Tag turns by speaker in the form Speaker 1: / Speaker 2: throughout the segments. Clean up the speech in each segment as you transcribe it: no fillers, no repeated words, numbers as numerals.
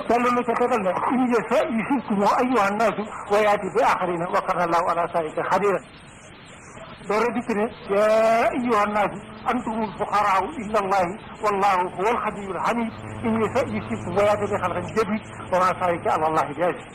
Speaker 1: yàlla na ca tegal ne in yushrikum ayyuhan naasu wa yaati bi aaxarina wa kaana Allahu ala zaalika qadiiran door a dikk ne yaa ayyuhan naasu antumul fuqaraau ila Allahi wallahu huwal ganiyyul hamiid in yushrikum wa yaati bi xalqin jadiid wa maa zaalika ala Allahi bi aziiz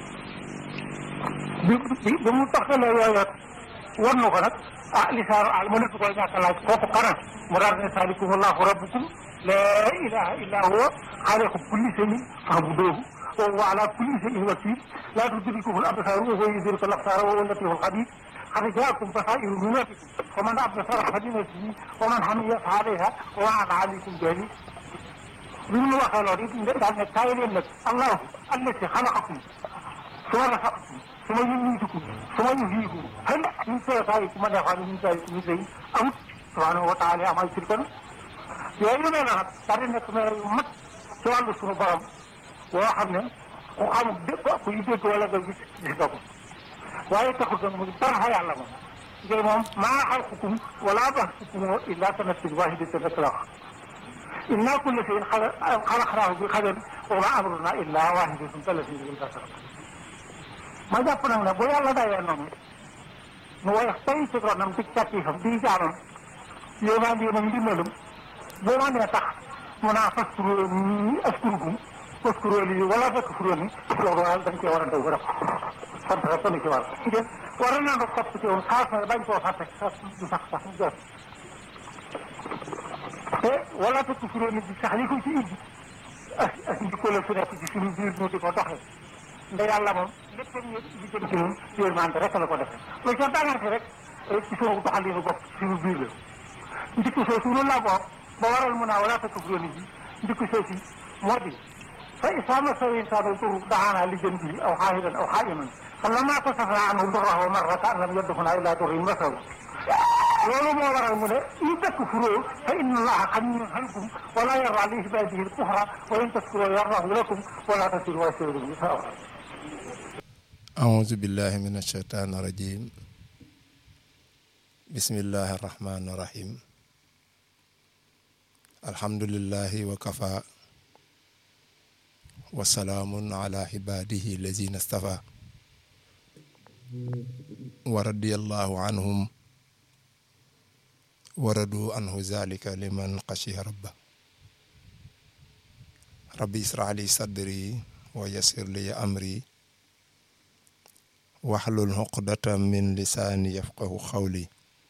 Speaker 1: bi mu taxalee yooyu war na ko nag lisaanu al ma nekk koy ñàkk a laaj kooku kana mu daal ne saalikum allahu rabbukum laa ilaha illa huwa xaaliqu kulli shay'in fa'buduuhu wa huwa ala kulli shay'in wakiil laa tudrikuhu al absaar wa huwa yudriku al absaar wa huwa al-latiiful xabiir qad jaa'akum basaa'iru min rabbikum faman absara falinafsihi wa man hamiya fa'alayhaa wa maa ana alaykum bihafiiz bi mu waxee loolu it daal ne kaay leen nag allahu allazii xalaqakum summa razaqakum summa yumiitukum summa yuhyiikum hal min shurakaaikum man yaf'alu min zaalika min shay'in amut subhaanahu wa taala amay yushrikuun yooyu nee na nag daal di nekk mel yu mat ci wàllu suñu borom boo xam ne ku xamul dégg ku yi dégg wala nga gis nga ko waaye taxul doon mu dara fa yàlla moom ngay moom maa xalqukum wala ba'thukum illaa ka nafsin waahidatin rek la wax innaa kulla shay'in xalaqnaahu bi qadarin wa maa amrunaa illaa waahidatun kalamhin bil basar ma jàpp nag ne bu yàlla dayee noonu nu woyof tey ci ronam di càkkiifam di jaamam yéemaam ndimbalum boo ma nee tax mu naa askurukum waskuruuni wala takfuruuni loolu daal dañ cee war a daw ba def sant rek ni ci war war na nga topp ci woon xaas na bañ koo fàtte du sax mu jot te wala takfuruuni bi sax li ko ci indi ak njikko la su nekk ci suñu biir ñu di ko doxee nda yàlla moom lépp ñu li jëm ci ñun yërmande rek la ko defee lu ca dangante rek ci suñu doxalinu bopp suñu biir la njikko soo suñu la bopp ba waral mu naa wala takfuruuni bi njikko soo si moo di fa izaa massa al-insaana durrun da'aanaa li janbihi aw qaa'idan aw qaa'iman falammaa kashafnaa anhu durrahu marra ka'an lam yadurrunaa illaa durran massahu loolu moo waral mu ne in takfuruu fa inna Allaaha ganiyyun ankum wa laa yardaa li ibaadihi al-kufra wa in tashkuruu yardahu lakum wa laa taziru waaziratun wizra uxraa.
Speaker 2: A'uuzu billaahi mina shaytaani rajiim. Bismillaahi rahmaani rahiim. Alhamdulillaahi wa kafaa. wa salaamun ala ibaadihi lazina stafa wa radiyallahu anhum wa radu anhu zalika liman xashiya rabbi israh li sadri wa yassir li amri wahlul uqdatan min lisaani yafqahu qawli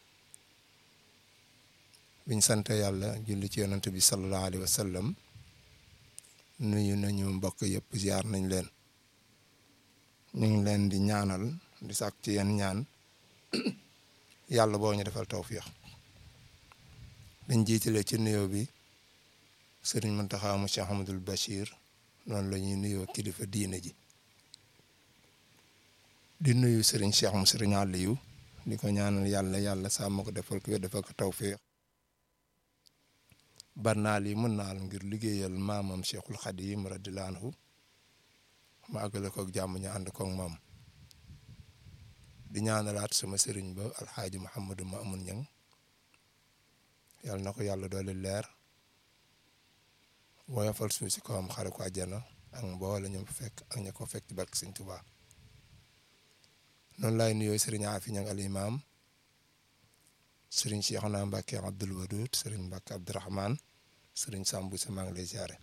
Speaker 2: biñ sante yàlla julli ci yonent bi sallallahu alayhi wa sallam nuyu nañu mbokk yëpp ziar nañ leen ñu ngi leen di ñaanal di sàkk ci yeen ñaan yàlla boo ñu defal tawfiix dañ jiitale ci nuyoo bi sëriñ Muntaxa mu Cheikh Ahmadul Bachir noonu la ñuy nuyoo kilifa diine ji di nuyu sëriñ Cheikh mu sëriñ Aliyu di ko ñaanal yàlla sàmm ko defal ko tawfiix barnaal yi mën naal ngir liggéeyal maamam Cheikhul Xadim radiyallaahu anhu ma àggale koog jàmm ñu ànd koog moom di ñaanalaat sama sëriñ ba alxaaji Mouhamadou Mamoun Niang yàlla na ko yàlla doole leer woyofal suuf si kawam xare ko àjjana ak mboole ñu fekk ak ña ko fekk ci barke Sëriñ Tuubaa noonu laay nuyoo sëriñ Afi Niang al imam sëriñ Cheikhouna Mbacke Abdoul Wadoud sëriñ Mbacke Abdourahmane sëriñ Sambou sa maa ngi lay ziare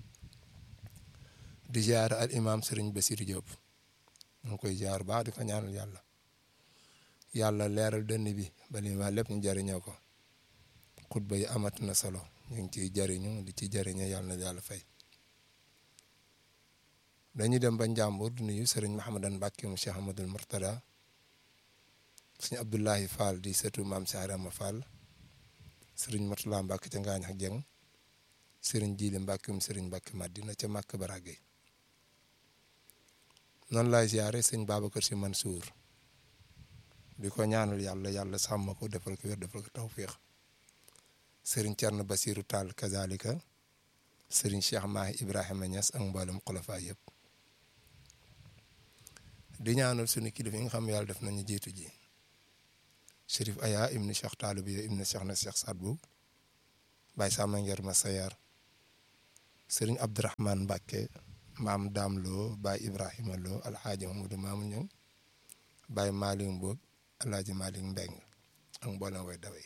Speaker 2: di ziare al imam sëriñ Bassirou Diop mu ngi koy ziar baax di ko ñaanal yàlla leeral dënn bi ba li ma lépp ñu jariñoo ko xutba yi amat na solo ñu ngi ciy jariñu di ci jariñoo yàlla fay dañuy dem ba Njàmbur di nuyu sëriñ Mahamadan Mbacke mu Cheikh Amadou Mourtada sëriñ Abdoulahi Fall di sëtu maam Saarama Fall sëriñ Matula Mbacke ca Ngaañ ak Jeng sëriñ Jili Mbacke mu sëriñ Mbacke Madina ca Màkk Barage noonu laay ziare sëñ Babacar Si Mansour di ko ñaanal yàlla sàmm ko defal ko wér defal ko tawfiix sëriñ Cerno Basiru Taal kazalika sëriñ Cheikh Mahi Ibrahima Niass ak mboolem xulafa yëpp di ñaanal suñu kilifa yi nga xam yàlla def nañu jiitu ji Chérif Aya ibnu Cheikh Talibi ibnu Cheikh na Cheikh Sadbu Baye Sama Nger ma Sayar sëriñ Abdourahmane Mbacke maam Daam Lo Baye Ibrahima Lo alxaaji Mamadou Mamoun Ñang Baye Malick Mbodj alaaji Malick Mbeng ak mboolem way dawe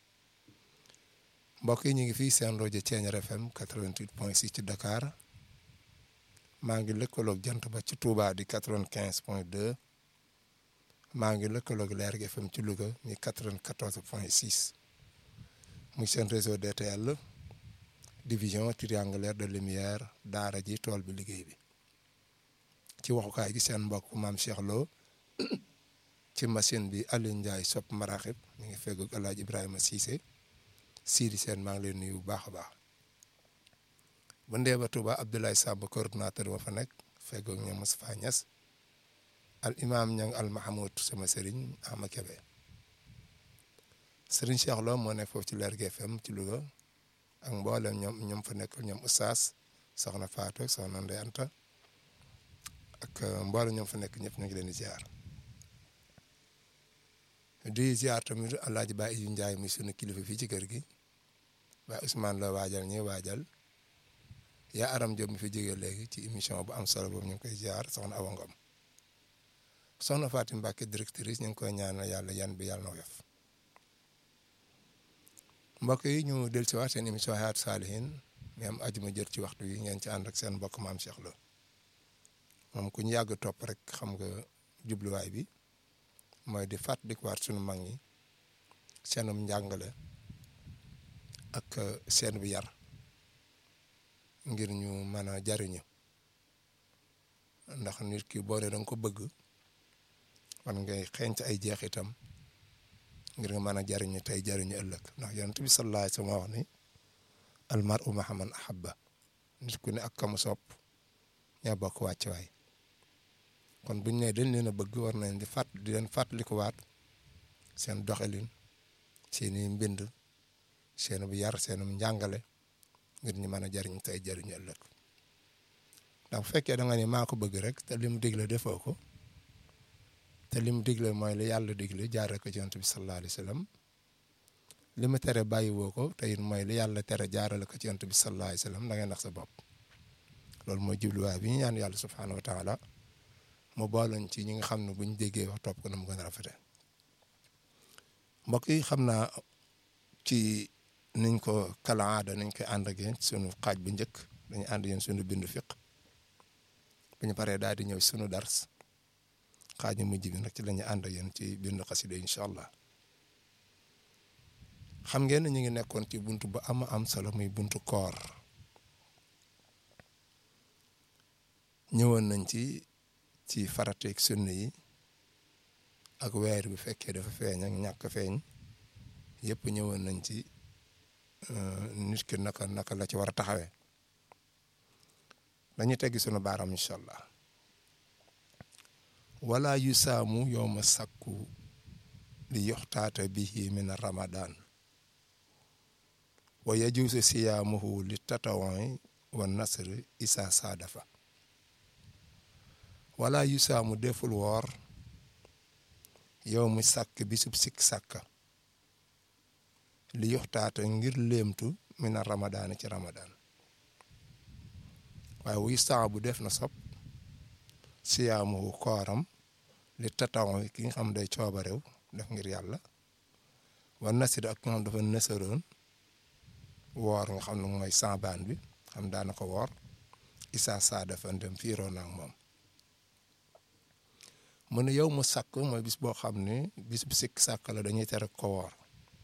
Speaker 2: mbokk yi ñu ngi fii seen rajo Thiéniere FM 88.6 ci Dakar maa ngi lëkkaloog jant ba ci Touba di 95.2 maa ngi lëkkaloog Lergui FM ci Louga mi 94.6 muy seen réseau DTL division triangulaire de lumière daara ji tool bi liggéey bi ci waxukaay gi seen mbokk maam Cheikh Lo ci machine bi Aliou Ndiaye sopp maraxib mi ngi feggoog El Hadj Ibrahima Cissé Sidi Sène maa ngi leen nuyu bu baax a baax bu ndee ba Touba Abdoulaye Samb coordonnateur ma fa nekk feggoog ñoom Moustapha Niass al imam Ñang al Mahamoud sama sëriñ Ama Kebe sëriñ Cheikh Lo moo nekk foofu ci Lergui FM ci Louga ak mboolem ñoom fa nekk ñoom Oustaz soxna Fatou soxna Ndeye Anta ak mboolem ñoom fa nekk ñëpp ñu ngi leen di ziar di ziar tamit Alaaji Baye Iyu Ndiaye muy sunu kilifa fii ci kër gi Baye Ousmane la waajal ñuy waajal yaa Aram Diop mi fi jógee léegi ci émission bu am solo boobu ñu ngi koy ziar soxna Awa Ngom soxna Fatou Mbacke directrice ñu ngi koy ñaanal yàlla yan bi yàlla na woyof mbokk yi ñu del si waat seen émission Hayatou Salihine mi am ajuma jër ci waxtu yi ngeen ci ànd ak seen mbokk maam Cheikh Lo moom ku ñu yàgg topp rek xam nga jubluwaay bi mooy di fàttalikuwaat sunu mag ñi seenum njàngale ak seen bi yar ngir ñu mën a jariñu ndax nit ki boo ne danga ko bëgg man ngay xeeñ ci ay jeexitam ngir nga mën a jariñu tey jariñu ëllëg ndax yonent bi sallallahu alayhi wa sallam wax ni almar'u ma'a man ahabba nit ku ne ak kamu sopp ñoo bokk wàcc waay kon buñ ne dañ leen a bëgg war nañ di leen fàttalikuwaat seen doxalin seeni mbind seen bu yar seenum njàngale ngir ñu mën a jariñ tey jariñu ëllëg ndax bu fekkee da nga ne maa ko bëgg rek te li mu digle defoo ko te li mu digle mooy li yàlla digle jaaree ko ci yonent bi sallallahu alayhi wa sallam li mu tere bàyyi woo ko te it mooy li yàlla tere jaarale ko ci yonent bi sallallahu alayhi wa sallam da ngay nax sa bopp loolu mooy jubluwaay bi ñu ñaan yàlla subhaanahu wa taala mu booloon ci ñi nga xam ne buñ déggee wax topp ko na mu gën a rafete mbokk yi xam naa ci niñ ko kala aada niñ koy ànd ak yéen sunu xaaj bu njëkk dañu ànd yéen sunu bindu fiq bu ñu paree daal di ñëw sunu dars xaaju mujj bi nag ci la ñu ànd ak yéen ci bindu xasida incha allah xam ngeen ne ñu ngi nekkoon ci buntu bu am solo muy buntu koor ñëwoon nañ ci farateeg sunna yi ak weer bu fekkee dafa feeñ ak ñàkk feeñ yëpp ñëwoon nañ ci nit ki naka la ci war a taxawee dañuy teggi sunu baaram incha allah wala yu saamu yow ma sakku li yoxtaata bihi min ramadan wa yajuusu siyaamuhu li tatawon wa nasri isa saadafa wala yu saamu deful woor yow mu sàkk bisub sikk sàkka li yoxtaata ngir léemtu mina ramadaan ci ramadaan waaye wuy saa bu def na sob siyaamuhu kooram li tatawon ki nga xam day coobarew def ngir yàlla wa nasri ak nga xam dafa nësaroon woor nga xam ne mooy saabaan bi xam daana ko woor isaa saa dafa dem fiiroo naag moom mu ne yow mu sàkk mooy bis boo xam ne bis bu sikk sàkk la dañuy tere ko woor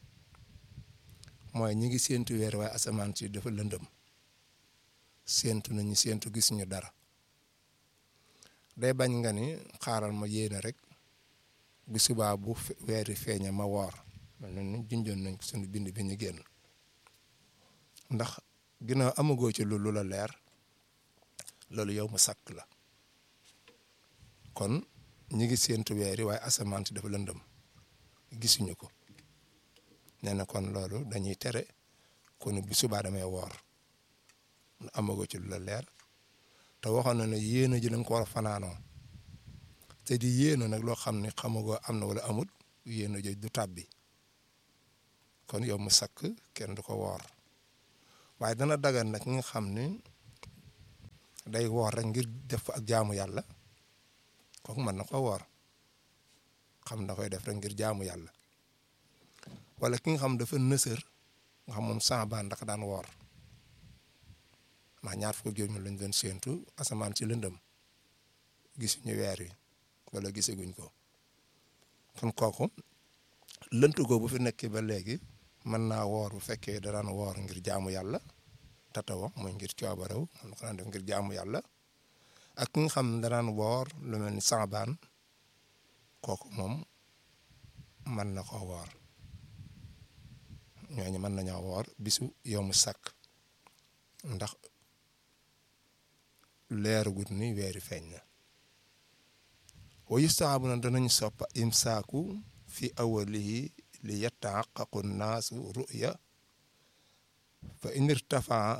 Speaker 2: mooy ñi ngi séentu weer waaye asamaan si dafa lëndëm séentu nañu séentu gis ñu dara day bañ nga ni xaaral ma yéene rek bu subaa bu weeri feeña ma woor mel na ni junjoon nañ ko suñu bind bi ñu génn ndax ginnaaw amagoo ci lu la leer loolu yow mu sàkk la kon ñi ngi séentu weeri waaye asamaan si dafa lëndëm gisuñu ko nee na kon loolu dañuy tere kon bu subaa damay woor amagoo ci lu la leer te waxoon na ne yéena ji dañ ko war a fanaanoo te di yéena nag loo xam ne xamagoo am na wala amut yéena ji du tàbbi kon yow mu sakk kenn du ko woor waaye dana dagan nag nga xam ne day woor rek ngir def ko ak jaamu yàlla kooku mën na ko woor xam da koy def rek ngir jaamu yàlla wala ki nga xam dafa nësër nga xam moom Saabaan ndax daan woor maa ñaar fukki juróom lañ doon séentu asamaan ci lëndëm gisuñu weer wi wala gisaguñ ko kon kooku lënt ko bu fi nekkee ba léegi mën naa woor bu fekkee da daan woor ngir jaamu yàlla tatawa mooy ngir coobarew mën ko daan def ngir jaamu yàlla ak ki nga xam ne da daan woor lu mel ni Saabaan kooku moom mën na ko woor ñooñu mën nañoo woor bisu yowmu sàkk ndax leeragut ni weeri feeñ na wa yustaabu na danañu soppa imsaaku fi awalihi li yataxaqaqu naasu ruya fa in irtafaa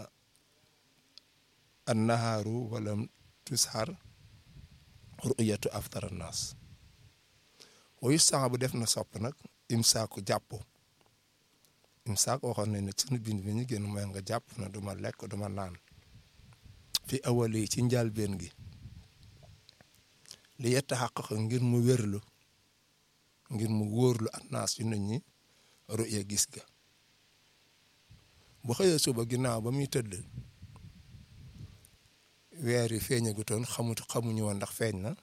Speaker 2: annahaaru walam tushar ruyatu aftara naas wa yustaabu def na sopp nag imsaaku jàpp imsaak waxoon nañ ne sunu bind bi ñu génn mooy nga jàpp na duma lekk duma naan fi awali ci njàlbéen gi li yetta xàq ngir mu wérlu ngir mu wóorlu annaas yu nit ñi ruya gis ga bu xëyee suba ginnaaw ba muy tëdd weer yi feeñagutoon xamuñu woon ndax feeñ na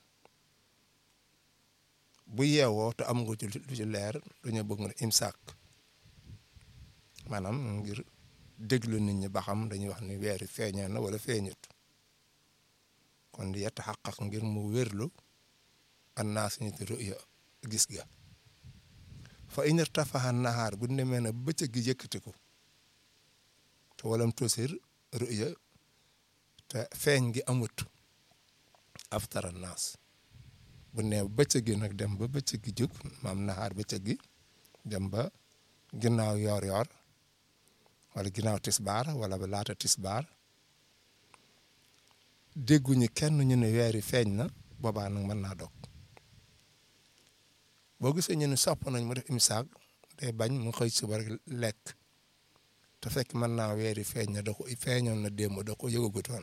Speaker 2: bu yeewoo te am nga ci lu ci leer dañoo bëgg nga imsaak maanaam ngir déglu nit ñi ba xam dañuy wax ni weer yi feeñee na wala feeñut kon di yett xàq ngir mu wérlu annaas nit ruya gis ga fa in irtafaha nahaar bu demee na bëccëg gi yëkkatiku te walam tosir ruya te feeñ gi amut aftara naas bu ne bëccëg gi nag dem ba bëccëg gi jóg maam nahaar bëccëg gi dem ba ginnaaw yor wala ginnaaw tisbaar wala ba laata tisbaar dégguñu kenn ñu ne weeri feeñ na boobaa nag mën naa dog boo gisee ñu ne sopp nañ mu def imsaak day bañ mu xëy suba rek lekk te fekk mën naa weeri feeñ na da ko feeñoon na démb da ko yëgagutoon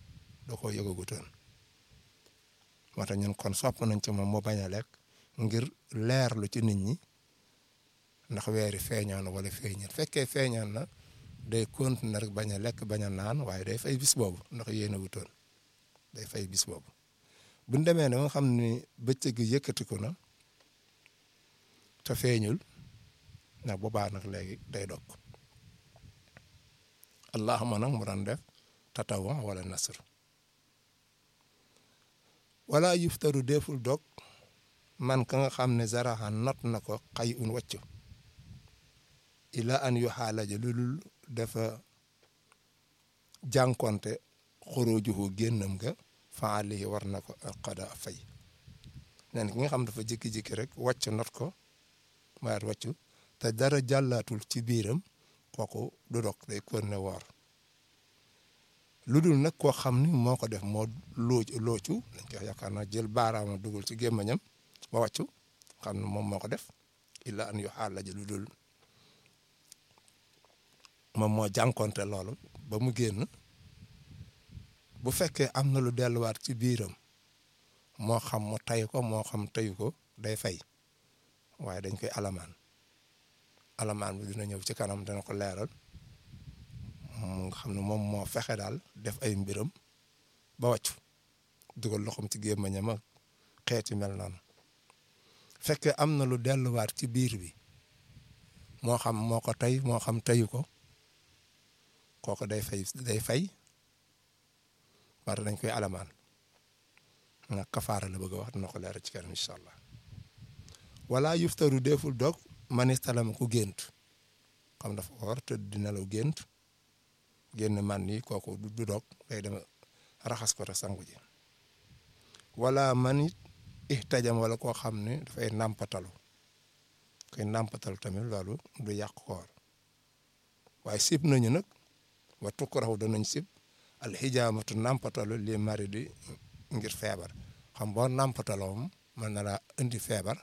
Speaker 2: moo tax ñun kon sopp nañ ci moom mu bañ a lekk ngir leerlu ci nit ñi ndax weeri feeñoon na wala feeñal fekkee feeñoon na day continuer rek bañ a lekk bañ a naan waaye day fay bis boobu ndax yéen a wutoon day fay bis boobu bu ñu demee ne nga xam ni bëccëg gi yëkkatiku na te feeñul ndax boobaa nag léegi day dog allahuma nag mu doon def tatawa wala nasr wala yuftaru deful dog man ka nga xam ne zaraxan not na ko xay un wàccu ila an yu xaalaja lulul dafa jànkonte xurujuhu génnam nga faali war na ko alqada fay nen ki nga xam dafa jékki-jékki rek wàcc not ko maat wàccu te dara jàllaatul ci biiram kooku du dog day kon ne woor lu dul nag koo xam ni moo ko def moo loocu dañ koy yaakaar naa jël baaraama dugal ci gémmañam ba wàccu xam ne moom moo ko def illa an yu xaalaja lu dul moom moo jànkonte loolu ba mu génn bu fekkee am na lu delluwaat ci biiram moo xam mu tay ko moo xam tayu ko day fay waaye dañ koy alamaan bi dina ñëw ci kanam dana ko leeral mu nga xam ne moom moo fexe daal def ay mbiram ba wàccu dugal loxoom ci gémmañam ak xeeti mel noonu fekkee am na lu delluwaat ci biir bi moo xam moo ko tay moo xam tayu ko kooku day fay war dañ koy alamaan nga kafaara la bëgg a wax dina ko leeral ci kanam incha allah wala yuftaru deful dog manistalam ku gént xam dafa war te di nelaw génn man ni kooku du dog day dem raxas ko te sangu ji wala manit ihtajam wala koo xam ne dafay nàmpatalu koy nàmpatalu tamit loolu du yàq koor waaye sib nañu nag wa tukrahu danañ sib alxijaamatu nàmpatalu li maridi ngir feebar xam boo nàmpataloom mën na laa indi feebar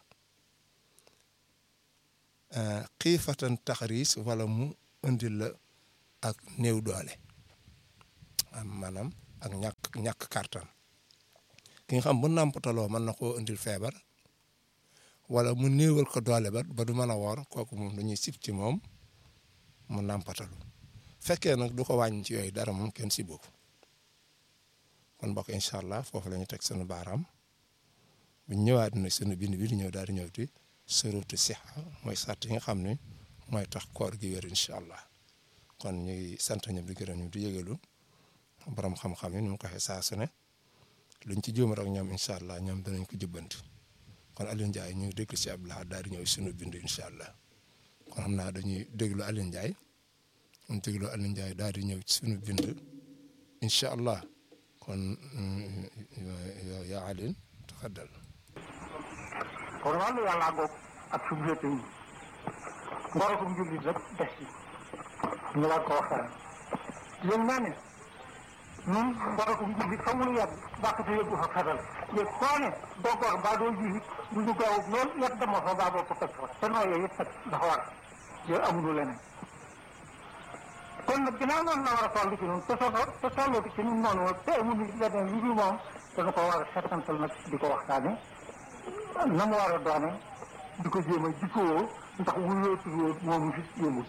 Speaker 2: xiifatan taxariis wala mu indi la ak néew doole maanaam ak ñàkk kàttan ki nga xam bu nàmpataloo mën na koo indil feebar wala mu néewal ko doole ba du mën a woor kooku moom dañuy sib ci moom mu nàmpatalu fekkee nag du ko wàññi ci yooyu dara moom kenn sibu ko kon mbokk incha allah foofu la ñu teg sunu baaraam bu ñëwaat na sunu bind bi di ñëw daal di ñëw di surutu sixa mooy sart yi nga xam ne mooy tax koor gi wér incha allah kon ñuy sant ñëpp di gërëm ñu di yëgalu borom xam-xam yi ni mu ko waxee saa su ne luñ ci juum rek ñoom incha allah ñoom danañ ko jubbanti kon Alioune Ndiaye ñu ngi déglu si Abdoulaye daal di ñëw sunu bind incha allah kon xam naa dañuy déglu Alioune Ndiaye ñu déglu Alioune Ndiaye daal di ñëw ci sunu bind incha allah kon yaa Alioune tafaddal.
Speaker 1: kon wàllu yàlla ngoog ak suñu wéete yi ngorokum jullit rek des ci ñu war ko waxtaan yéen naa ne ñun ngorokum jullit fa mu yàgg bàqate yëggu fa fetal yëg koo ne doo gor mbaa doo jullit du ñu gaaw lool yet dama fa baa boo ko toj fa te nooyee yëpp nag dafa war yooyu amulu leneen kon nag ginnaaw noonu la war a toll ci ñun te tolloo ci ñun noonu te amul leneen lu dul moom dana ko war a settantal nag di ko waxtaane na mu war a doone di ko jéem a jikkoo ndax wuyoo tuddoo moomu fi yëngul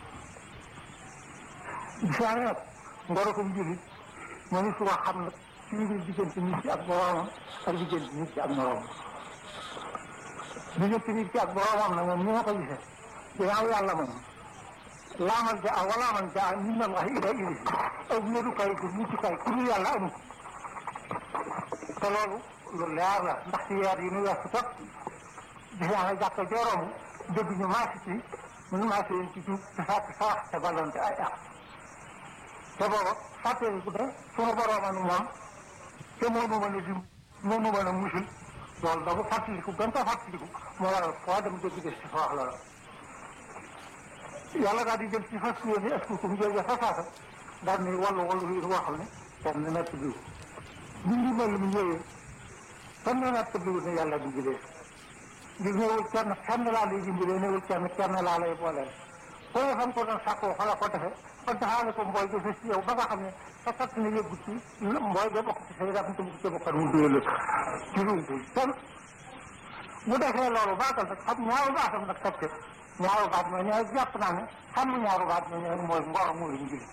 Speaker 1: gisaane nag ngorokum jullit mënu su ko xam nag ci biir diggante nit ki ak boroomam ak diggante nit ki ak moroomam diggante nit ki ak boroomam nag moom ni ma ko gisee ginnaaw yàlla moom laamal ja wala man ja min allahi ila ilayhi ak wéerukaay ko muccukaay ku dul yàlla amu te loolu lu leer la ndax ci weer yi nu weesu tot gis naa ne jàkka jooroomu dégg ñu maasi ci ñu maasi leen ci jub te fàtte sax te ballonte ay ak te booba fàttee ku ne sunu boroomanu moom te moonu mën a dim moonu mën a musul loolu da ko fàttaliku gën ko fàttaliku moo waral foo dem dégg des ci fa wax loola yàlla daal di jël ci fas yéene est-ce que mu jógee fa saasa daal ni wallu yi boo xam ne kenn na natt biwu ñu ngi mel mu ñëwee kenn na natt biwu ne yàlla di jëlee ngir néewul kenn laa lay dimbalee néewul kenn laa lay booleel ko ne fan ko doon sàkkoo fa la ko defe ba taxaale ko mbooy ga fës ci yow ba nga xam ne sa fekk na yëggu ci mbooy ga bokk ci say daf te bokk ci bokkat mu duyal ci ruutu kon bu defee loolu baatal nag xam ñaaru baatam nag teg ñaaru baat mooy ñaar jàpp naa ne xam nga ñaaru baat mooy ngor moo lañu jëlee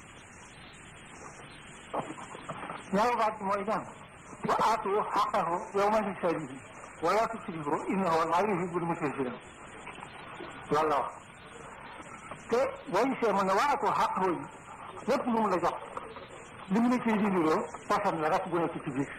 Speaker 1: ñaaru baat mooy ñaan wa aatu xaqahu yawma hisaadihi wala tusrifu innahu laa yuhibbul musrifin loolu la wax te boo gisee mu ne wa aatu xaqahu yi lépp lu mu la jox li mu ne ciy dindiroo poson la rek bu nekk ci biir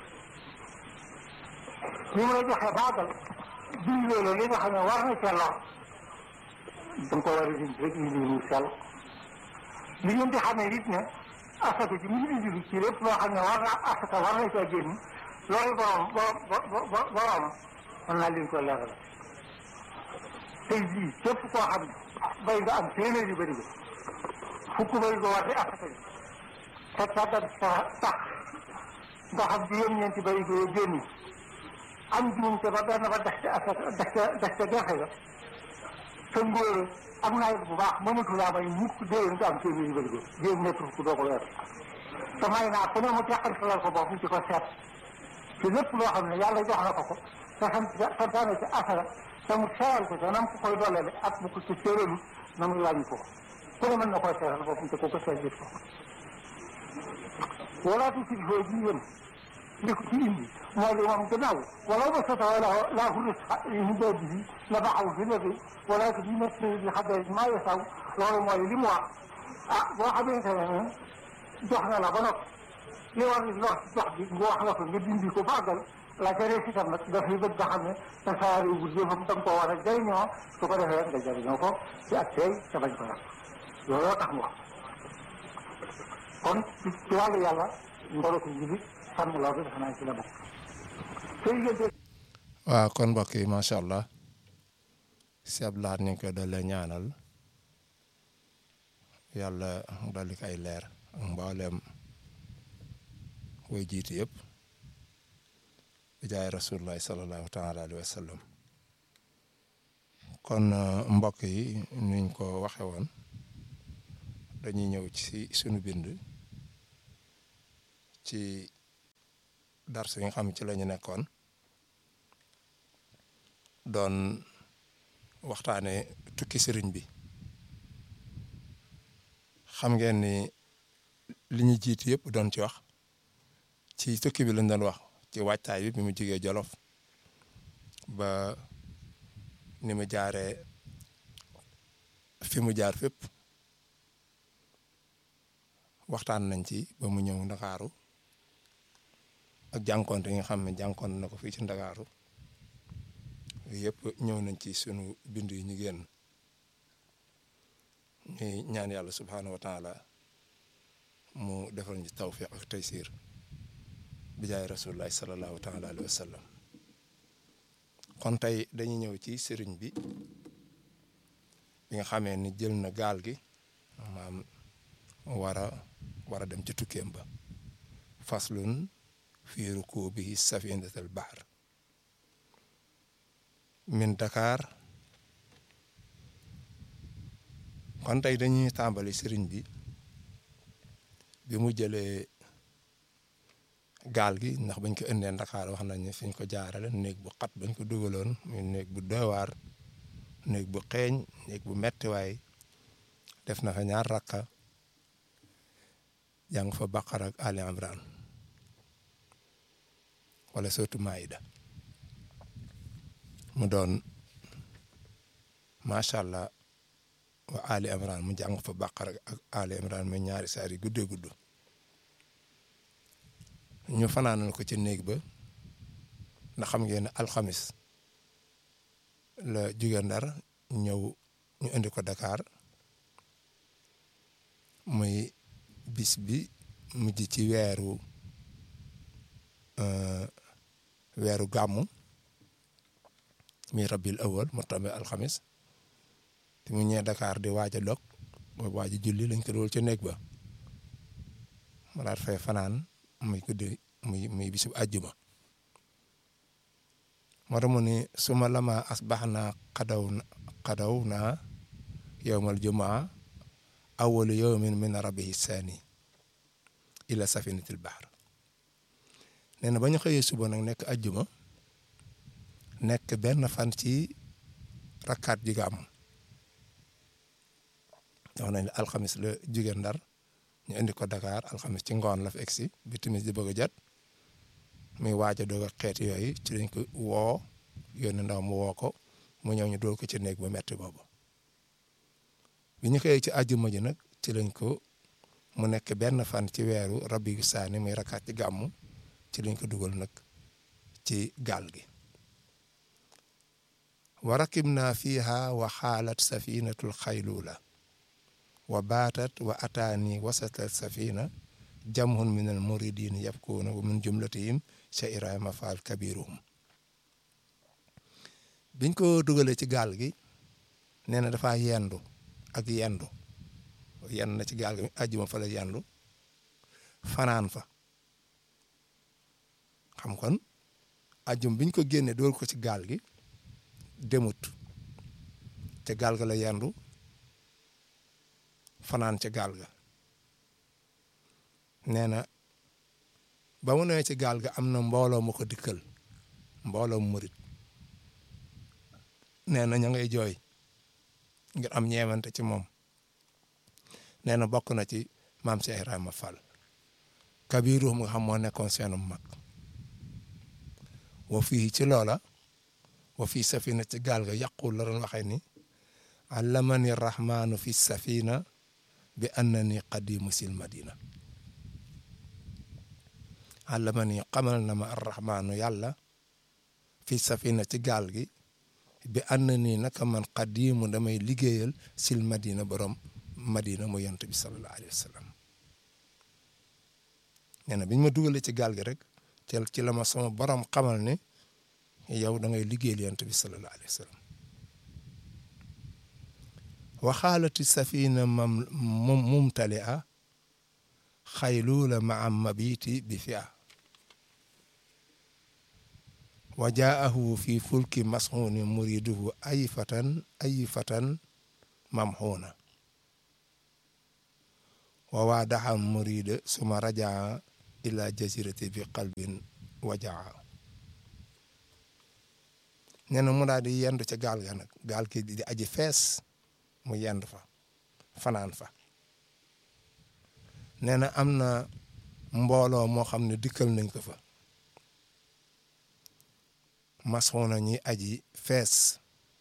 Speaker 1: li mu la joxee baagal dindiroo la li nga xam ne war na cee lor da nga ko war a dindi rek indi lu sell li ngeen di xamee it ne asaka ji mu ngi indi ci lépp loo xam ne war na asaka war na caa génn loolu borom mën naa leen ko leeral tey jii képp koo xam ne bay nga am téeméer yu bëri fukk bëri ko war di asaka ji te càggat tax nga xam juróom-ñeenti bëri ko génn am juumte ba benn ba des ca asaka des ca gerte ga te ngóor am naa bu baax mënatu laa may mukk déwén nga am téeméer yu bëri ko jéem ñett fukk doo ko weer te may naa ku ne mu teqantalal ko bopp ci ko seet ci lépp loo xam ne yàlla jox na ko te santaane ci asaka te mu seeral ko te nam ko koy dollale ak bu ko ci séeralu na muy wàññi ko ku ne mën na koy seeral boppam te ko seet gis ko walaatu si foo ji yëm li ko ci indi mooy li moom gannaaw wala ba sota wala laa hurus hidaadi bi la baxaw fi léegi wala ko bi nekk bi xadda maa yesaw loolu mooy li mu wax boo xamante ne jox na la ba noppi li war ni lor jox bi nga wax la ko nga dindi ko bàggal la ca rees itam nag dafay bëgg nga xam ne tasaare wu jëfam da nga koo war a jëriñoo su ko defee nga jëriñoo ko ci ak tey te bañ ko yàq looloo tax mu wax kon ci wàllu yàlla ngoroku jullit sàmm loolu defe naa ci la bokk.
Speaker 2: waaw kon mbokk yi macha allah si Abdoulaye ñu ngi koy doole ñaanal yàlla dolli ko ay leer ak mboolem way jiitu yëpp bi jaay rasulullahi sallallahu taala alayhi wa sallam kon mbokk yi niñ ko waxe woon dañuy ñëw ci sunu bind ci dars yi nga xam ci la ñu nekkoon doon waxtaane tukki sëriñ bi. xam ngeen ni li ñu jiitu yëpp doon ci wax ci tukki bi lañ doon wax ci waajtaay bi mu jógee Jolof ba ni mu jaaree fi mu jaar fépp waxtaan nañ ci ba mu ñëw Ndakaaru ak jànkonte yi nga xam ne jànkonte na ko fii ci Ndakaaru yëpp ñëw nañ ci sunu bind yi ñu génn. ñuy ñaan yàlla subhaanahu wa taala mu defal ñu tawfiq ak taysiir bi jaay rasulullahi sallallahu taala alayhi wa sallam. kon tey dañuy ñëw ci sëriñ bi nga xamee ni jël na gaal gi maam war a dem ci tukkeem ba. faslun fi rukubihi safinatal bahr min Dakar. kon tey dañuy tàmbali sëriñ bi mu jëlee gaal gi ndax bañ ko indee Dakar wax nañ ne fiñ ko jaarale néeg bu xat bañ ko dugaloon muy néeg bu doy waar néeg bu xeeñ néeg bu metti waay def na fa 2 rakka jàng fa Baqara ak Ali Imran wala surtout Maïda mu doon macha allah. wa Ali Imran mu jàng fa Baqara ak Ali Imran mooy 2 saar yi guddee gudd ñu fanaanal ko ci néeg ba ndax xam ngeen ne alxamis la jóge Ndar ñëw ñu indi ko Dakar muy bis bi mujj ci weeru gàmmu mi rabil awal mu tombe alxamis te mu ñëwee Dakar di waaj a dog boobu waaj a julli lañ ko dool ca néeg ba mu daat fay fanaan muy guddi muy bisub àjjuma moo tax mu ni suma lama asbaxnaa xadaw naa yowmal jumaa awalu yowmin min rabihi saani ila safinatil bahr. nee na ba ñu xëyee suba nag nekk àjjuma nekk benn fan ci rakkaat ji gàmm. wax nañ ne alxamis la jóge Ndar ñu indi ko Dakar alxamis ci ngoon la fa egsi bi timis di bëgg a jot muy waaj a doog a xeet yooyu ci lañ ko woo yónni ndaw mu woo ko mu ñëw ñu dool ko ci néeg ba metti boobu. bi ñu xëyee ci àjjuma ji nag ci lañ ko mu nekk benn fan ci weeru rabiu saani muy rakkaat ci gàmmu ci lañ ko dugal nag ci gaal gi. wa rakibna fiha wa xaalat safinatul xaylula wa baatat wa ataani wasata safina jamhun min al muridin yabkuuna wa min jumlatihim sha'ira mafaal kabiruhum. biñ ko dugalee ci gaal gi nee na dafa yendu na ci gaal gi àjjuma fa la yendu fanaan fa. xam kon àjjuma biñ ko génnee dool ko ci gaal gi demut ca gaal ga la yendu fanaan ca gaal ga. nee na ba mu nee ci gaal ga am na mbooloo mu ko dikkal mbooloo mu murit nee na ña ngay jooy ngir am ñeewante ci moom. nee na bokk na ci maam Cheikh Ibrahima Fall kabiruhum nga xam moo nekkoon seenu mag. wa fii ci loola wa fii safina ci gaal ga yaqul la doon waxee ni allamani rahmaanu fi safina bi annani qadimu sil madina. allamani xamal na ma arrahmaanu yàlla fi safina ci gaal gi bi annani naka man qadimu damay liggéeyal sil madina borom madina mu yonent bi sallallahu alayhi wa sallam. nee na biñ ma dugalee ci gaal gi rek ci la ma sama borom xamal ne yow da ngay liggéeyal yonent bi sallallahu alayhi wa sallam. waxaalati safina mumtalia xaylula maa mabiti bi fia wa jaahu fi fulki masxuni muriduhu ay fatan mamxuuna wa waadaxa murida suma rajaa ila jasirati bi qalbin wajaa nee na mu daal di yendu ca gaal ga nag gaal gi di aji fees mu yendu fa fanaan fa nee na am na mbooloo moo xam ne dikkal nañ ko fa masxuuna ñi aji fees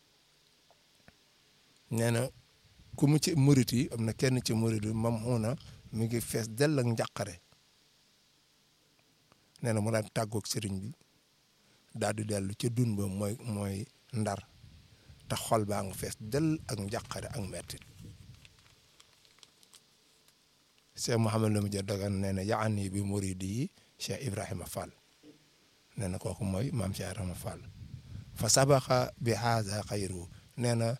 Speaker 2: nee na ku mu ci murit yi am na kenn ci murit yi Mamxuuna mi ngi fees dell ak njàqare nee na mu daan tàggoog sëriñ bi daal di dellu ca dun ba mooy ndar te xol baa nga fees dell ak njàqare ak mettit Cheikh Mouhamed Lamine Diop Dagana nee na yaani bi muridi yi Cheikh Ibrahima Fall nee na kooku mooy maam Cheikh Ibrahima Fall fa sabaxa bi haza xayru nee na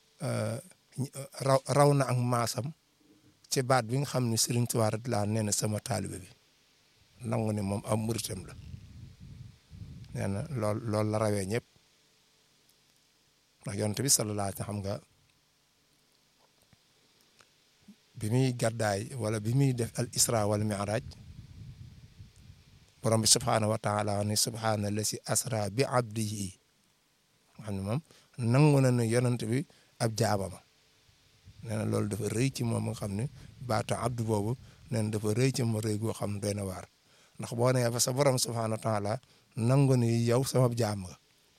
Speaker 2: raw na ak maasam ci baat bi nga xam ne Serigne Touba radiyallaahu nee na sama taalibe bi nangu ne moom am muritam la nee na loolu la rawee ñëpp ndax yonent bi sallallahu alayhi wa sallam xam nga bi muy gàddaay wala bi muy def al isra wal mi'raj borom bi subhaanahu wa taala ni subhaana lasi asra bi abdihi nga xam ne moom nangu na ne yonent bi ab jaabama nee na loolu dafa rëy ci moom nga xam ne baata abdu boobu nee na dafa rëy ci moom rëy goo xam ne doy na waar ndax boo nee ba sa borom subhaanahu wa taala nangu ni yow sama jaam nga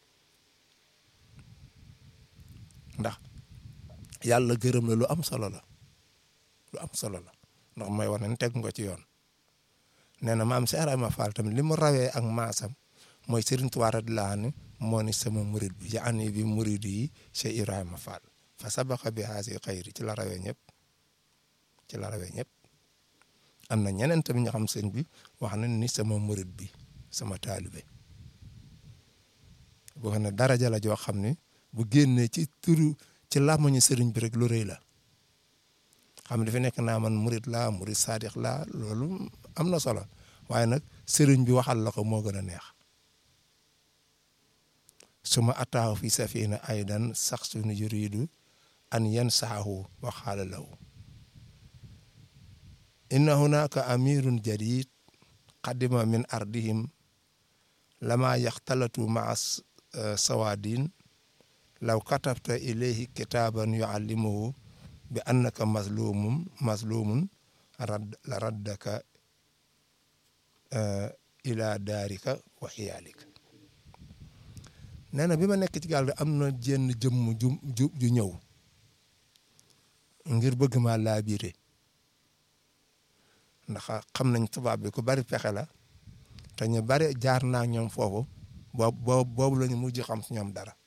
Speaker 2: ndax yàlla gërëm la lu am solo la lu am solo la ndax mooy war nañ teg nga ci yoon nee na maam Cheikh Ibrahima Fall tamit li mu rawee ak maasam mooy Serigne Touba radiyallaahu anhu moo ni sama murid bi yaani bi murid yi Cheikh Ibrahima Fall fa sabaxa bi haasi xayri ci la rawee ñëpp ci la rawee ñëpp am na ñeneen tamit ñoo xam sëñ bi wax nañ ni sama murid bi sama taalibe boo xam ne daraja la joo xam ne bu génnee ci turu ci làmmiñu sëriñ bi rek lu rëy la xam ne dafa nekk naa man murid laa murid saadix laa loolu am na solo waaye nag sëriñ bi waxal la ko moo gën a neex suma ataaw fi safina aydan saxsun yuridu an yansahu wa xaala lahu inna hunaka amirun jadid qadima min ardihim lama yaxtalatu maa sawadin law katabta ilayhi kitaban yuallimuhu bi annaka mazlumun la raddaka ila daarika wa xiyaalika nee na bi ma nekk ci gaal gi am na jenn jëmm ju ñëw ngir bëgg maa laabiire ndax xam nañ tubaab bi ku bari pexe la te ñu bari jaar naa ñoom foofu boobu la ñu mujj xam si ñoom dara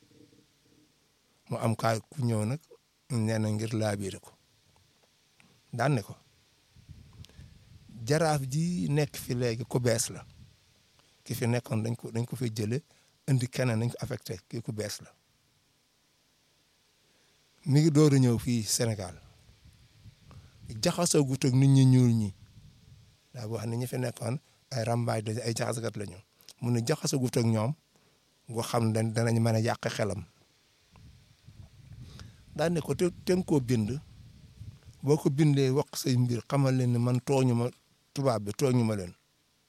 Speaker 2: mu am kaay ku ñëw nag nee na ngir laabiire ko daan ne ko jaraaf ji nekk fi léegi ku bees la ki fi nekkoon dañ ko fi jële indi keneen nañ ko affecté kii ku bees la mi ngi door a ñëw fii Sénégal jaxasoo gut ak nit ñi ñuul ñi daa wax ne ñi fi nekkoon ay rambaay dañ ay jaxasakat la ñu mun ne jaxasoo gut ak ñoom nga xam ne danañ mën a yàq xelam daan ne ko te nga koo bind boo ko bindee wax say mbir xamal leen ne man tooñu ma tubaab bi tooñu ma leen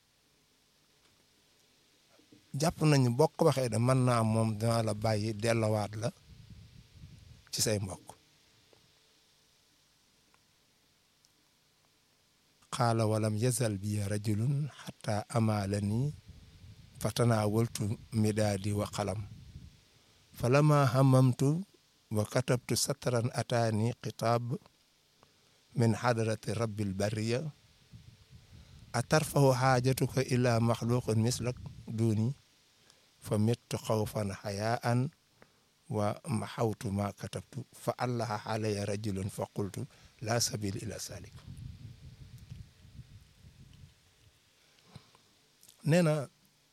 Speaker 2: jàpp nañu boo ko waxee de mën naa moom dina la bàyyi dellowaat la ci say mbokk qaala walam yazal bi rajulun xata amaalani fa tanaawaltu midaadi wa qalam fa lama hamamtu wa katabtu satran ataani kitaab min xadarati rabbil bariya atarfahu xaajatuka ila maxluqin mislak duuni fa mittu xawfan xayaan wa maxawtu ma katabtu fa allaha xalaya rajulun fa qultu la sabil ila salik nee na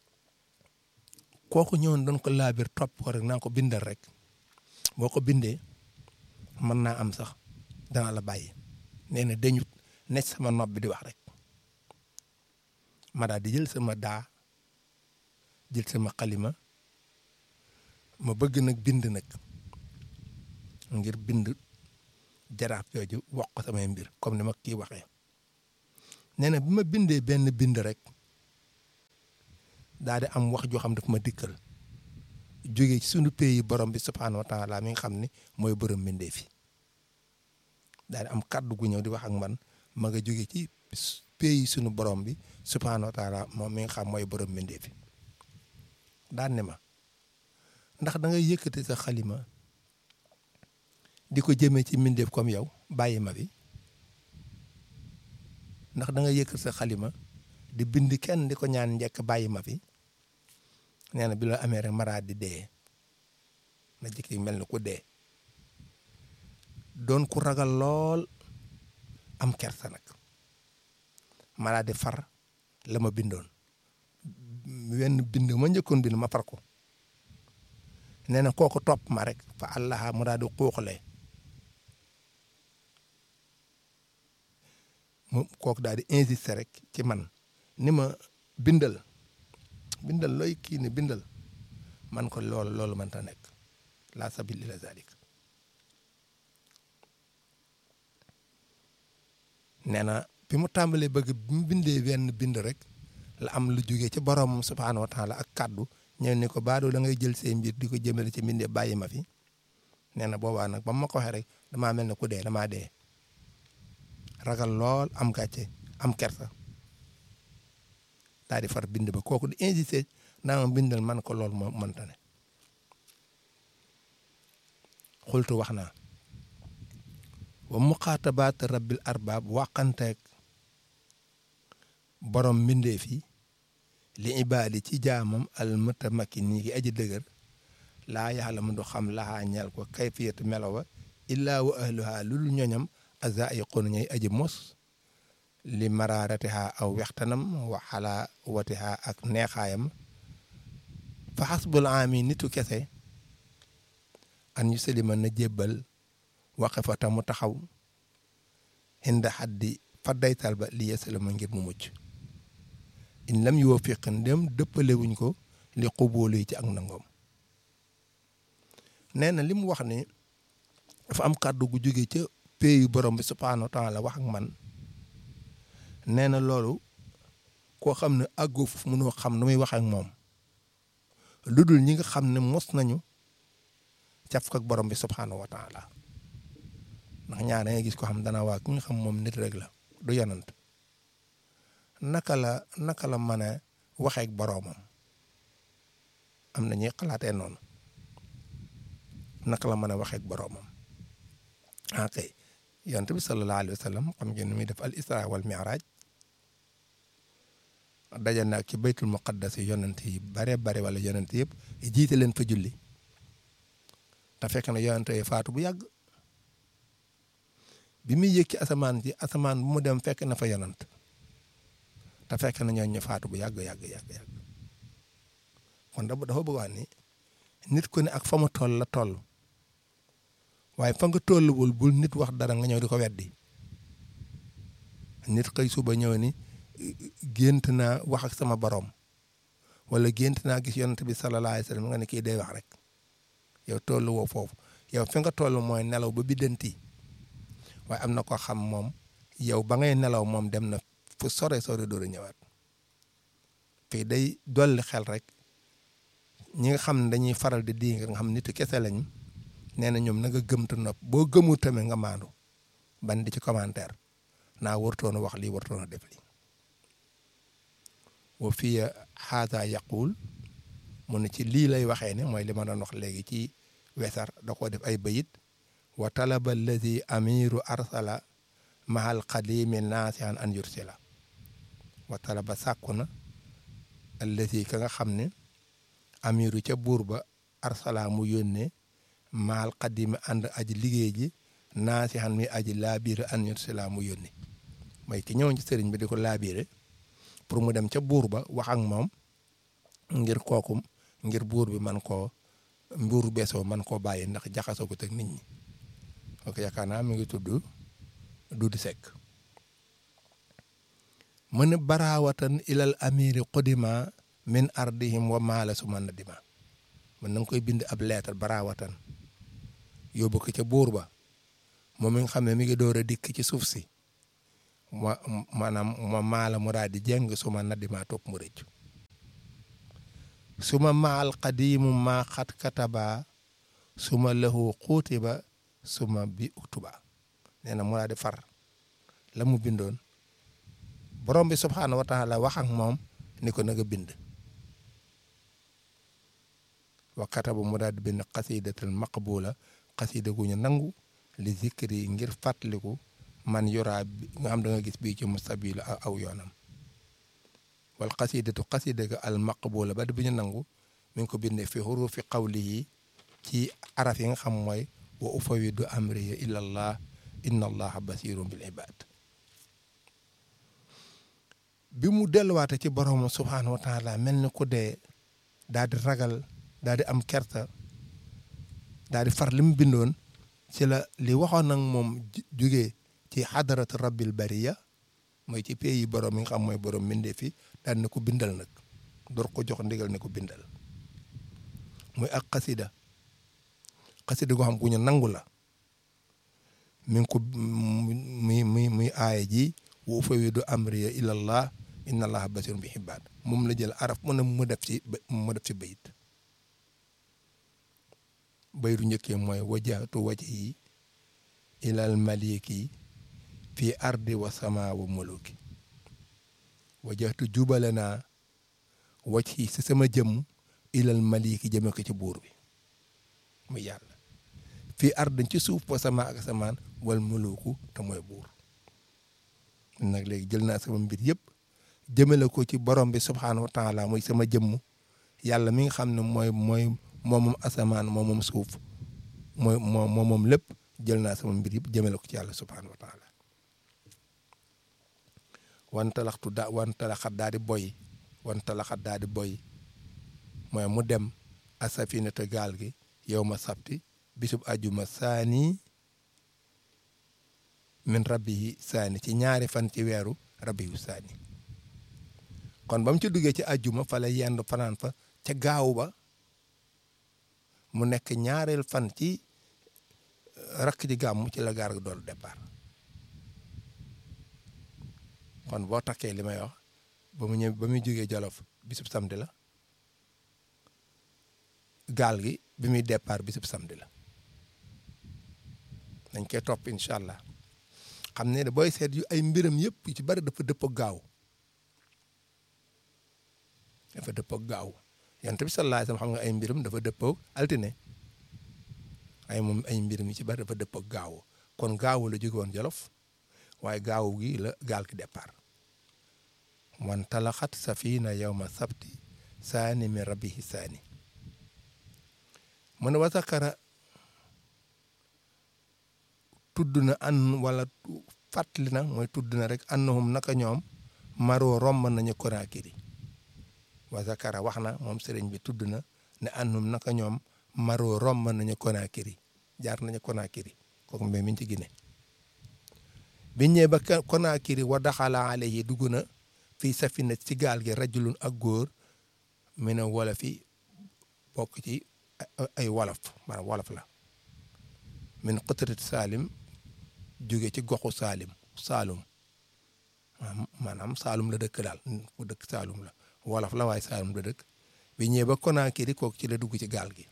Speaker 2: kooku ñëwoon doon ko laabir topp ko rek naa ko bindal rek boo ko bindee mën naa am sax dana la bàyyi nee na dañut nekk sama nopp bi di wax rek ma daal di jël sama daa jël sama xalima ma bëgg nag bind nag ngir bind jaraaf jooju wax ko samay mbir comme ni ma kii waxee nee na bi ma bindee benn bind rek daal di am wax joo xam daf ma dikkal jógee ci sunu pays borom bi subhaanahu wa taala mi nga xam ni mooy borom mbindee fi daal di am kàddu gu ñëw di wax ak man ma nga jógee ci pays sunu borom bi subhaanahu wa taala moom mi nga xam mooy borom mbindee fi daan ne ma ndax da ngay yëkkati sa xalima di ko jëmee ci mbindeef comme yow bàyyi ma fi ndax da nga yëkkati sa xalima di bind kenn di ko ñaan njëkk bàyyi ma fi nee na bi la amee rek maraat di dee na jikki mel ni ku dee doon ku ragal lool am kersa nag maraat di far la ma bindoon wenn bind ma njëkkoon bind ma far ko nee na kooku topp ma rek fa allah mu daal di xuuxle mu kooku daal di insister rek ci man ni ma bindal looy kii ni bindal man ko loolu mënta nekk la sabil ila zalik nee na bi mu tàmbalee bëgg bi mu bindee wenn bind rek la am lu jógee ci borom subhaanahu wa taala ak kaddu ñëw ni ko baadoo da ngay jël say mbir di ko jëmale ci mbindee bàyyi ma fi nee na boobaa nag ba ma ko waxee rek damaa mel ne ku dee damaa dee ragal lool am gàcce am kersa daal di far bind ba kooku di insister naa ma bindal man ko lool moo mënta ne xultu wax naa wa muqaatabaat rabbil arbaab wàqanteeg borom mbindee fi li ibaadi ci jaamam al mutamakin ñi ngi aji dëgër laa yaxla mu du xam laxaa ñel ko kayfiyatu melowa illaa wa ahluha lul ñoñam azaiqun ñay aji mos li maraaratiha aw wextanam wa xalaawatiha ak neexaayam fa xasbul aami nitu kese an yu salima na jébbal waqifata mu taxaw hinda xaddi fa daytal ba li yesalama ngir mu mucc in lam yoo fiq ndem dëppalewuñ ko li xubóolu yi ci ak nangoom nee na li mu wax ni dafa am kàddu gu jóge ca pays borom bi subhaanahu wa taala wax ak man nee na loolu koo xam ne àggoo foofu mënoo xam nu muy wax ak moom lu dul ñi nga xam ne mos nañu caf ak borom bi subhaanahu wa taala ndax ñaar da ngay gis ko xam dana waa ki nga xam moom nit rek la du yonant naka la mën a waxee ak boroomam am na ñuy xalaatee noonu naka la mën a waxee ak boroomam ok yonent bi sallallahu alayhi wa sallam xam ngeen ni muy def al isra wal mi'raj daje na ci baytul muqaddas yi yonent yi bare wala yonent yëpp jiite leen fa julli te fekk na yonent yi faatu bu yàgg bi muy yëg ci asamaan bu mu dem fekk na fa yonent te fekk na ñooñu ñu faatu bu yàgg kon dafa bëgg wax ni nit ku ne ak fa mu toll la toll waaye fa nga tolluwul bul nit wax dara nga ñëw di ko weddi nit xëy suba ñëw ni gént naa wax ak sama borom wala gént naa gis yonent bi sallallahu alayhi wa sallam nga ne kii day wax rek yow tollu woo foofu yow fi nga toll mooy nelaw ba biddanti waaye am na ko xam moom yow ba ngay nelaw moom dem na fu sore door a ñëwaat fii day dolli xel rek ñi nga xam ne dañuy faral di nga xam nit kese lañ nee na ñoom na nga gëm te nopp boo gëmu tamit nga maandu ban di ci commentaire naa wartoon a wax lii wartoon a def lii wa fii haada yaqul mu ne ci lii lay waxee ne mooy li ma doon wax léegi ci wesar da koo def ay bayit wa talaba allazi amiru arsala mahal qadimi naasihan an yursila wa talaba sàkku na allazi ka nga xam ne amiru ca buur ba arsala mu yónnee mahal qadimi ànd aji liggéey ji naasihan mi aji laabiire an yursila mu yónnee mooy ki ñëwoon ci sëriñ bi di ko laabiire pour mu dem ca buur ba wax ak moom ngir kooku ngir buur bi man koo mbuur beesoo man koo bàyyi ndax jaxasoo ko teg nit ñi ok yaakaar naa mi ngi tudd Dudu Seck mu ne baraawatan ilal amiri qudima min ardihim wa maala su man na dima man na nga koy bind ab lettre baraawatan yóbbu ko ca buur ba moom mi nga xam ne mi ngi door a dikk ci suuf si maanaam ma maala mu daal di jeng su ma na dima topp mu rëcc suma maal qadimu maa xat kataba suma lahu xuutiba suma bi utuba nee na mu laa di far la mu bindoon borom bi subhaanahu wa taala wax ak moom ni ko naga bind wa kataba mu daal di bind xasidatal maqbula xasida gu ñu nangu li zikri ngir fàttaliku man yoraa bi nga xam da nga gis bii ci mustabila aw yoonam wal xasidatu xasida ga al maqbula ba di bu ñu nangu mi ngi ko bindee fi xurufi qawlihi ci araf yi nga xam mooy wa ufawidu amriya ila allah inna allaha basirun bil ibad bi mu delluwaate ci borom subhanahu wa taala mel ni ku dee daal di ragal daal di am kerta daal di far li mu bindoon ci la li waxoon nag moom jugee ci xadaratu rabbil bariya mooy ci pays yi borom yi nga xam mooy borom mbindee fi daal ne ko bindal nag door ko jox ndigal ne ko bindal muy ak xasida goo xam gu ñu nangu la mi ngi ko muy aaya ji wa ufawidu amriya ilallah inna allaha basirun bi ibaad moom la jël araf mu ne mu def ci bayit bayitu njëkkee mooy wajjahtu wajhi ilal maliki fi ardi wa sama wa muluki wajjahtu jubale naa wajhi si sama jëmm ilal maliki jëme ko ci buur bi muy yàlla fii ardi ci suuf wa sama ak asamaan wal muluku te mooy buur nag léegi jël naa sama mbir yëpp jëmale ko ci borom bi subhaanahu wa taala muy sama jëmm yàlla mi nga xam ne mooy moomam asamaan moomam suuf moom lépp jël naa sama mbir yëpp jëmale ko ci yàlla subhaanahu wa taala wantalaxat daa di boy mooy mu dem asafinata gaal gi yow ma sabti bisub ajuma saani min rabbihi saani ci ñaari fan ci weeru rabbihi saani kon ba mu ci duggee ci ajuma fa la yendu fanaan fa ca gaaw ba mu nekk ñaareel fan ci rakk ji gàmmu ci la gaar gi doolu départ kon boo takkee li may wax ba muy jógee Jolof bisub samedi la gaal gi bi muy départ bisub samedi la dañ koy topp incha allah xam ne da booy seet yu ay mbiram yëpp yu ci bari dafa dëppoo gaaw yonent bi sallallahu alayhi wasallam xam nga ay mbiram dafa dëppoo altine moom ay mbiram yu ci bari dafa dëppoo gaaw kon gaaw la jóge woon Jolof waaye gaaw gi la gaal gi départ wan talaxat safina yawma sabti saani min rabbihi saani mu ne wasakara tudd na wala fàttali na mooy tudd na rek annahum naka ñoom maroo romb nañu Konaakiri wasakara wax na moom sëriñ bi tudd na ne annahum naka ñoom maroo romb nañu Konaakiri jaar nañu Konaakiri kooku mbéy mi ngi ci Guinée biñ ñëwee ba Konaakiri wa daxala alayhi dugg na fii safina ci gaal gi rajulun ak góor mi ne wolof yi bokk ci ay wolof maanaam wolof la min qutrat Salim jóge ci goxu Saalum maanaam Saalum la dëkk daal ku dëkk Saalum la wolof la waaye Saalum la dëkk bi ñëwee ba Konaakiri kooku ci la dugg ci gaal gi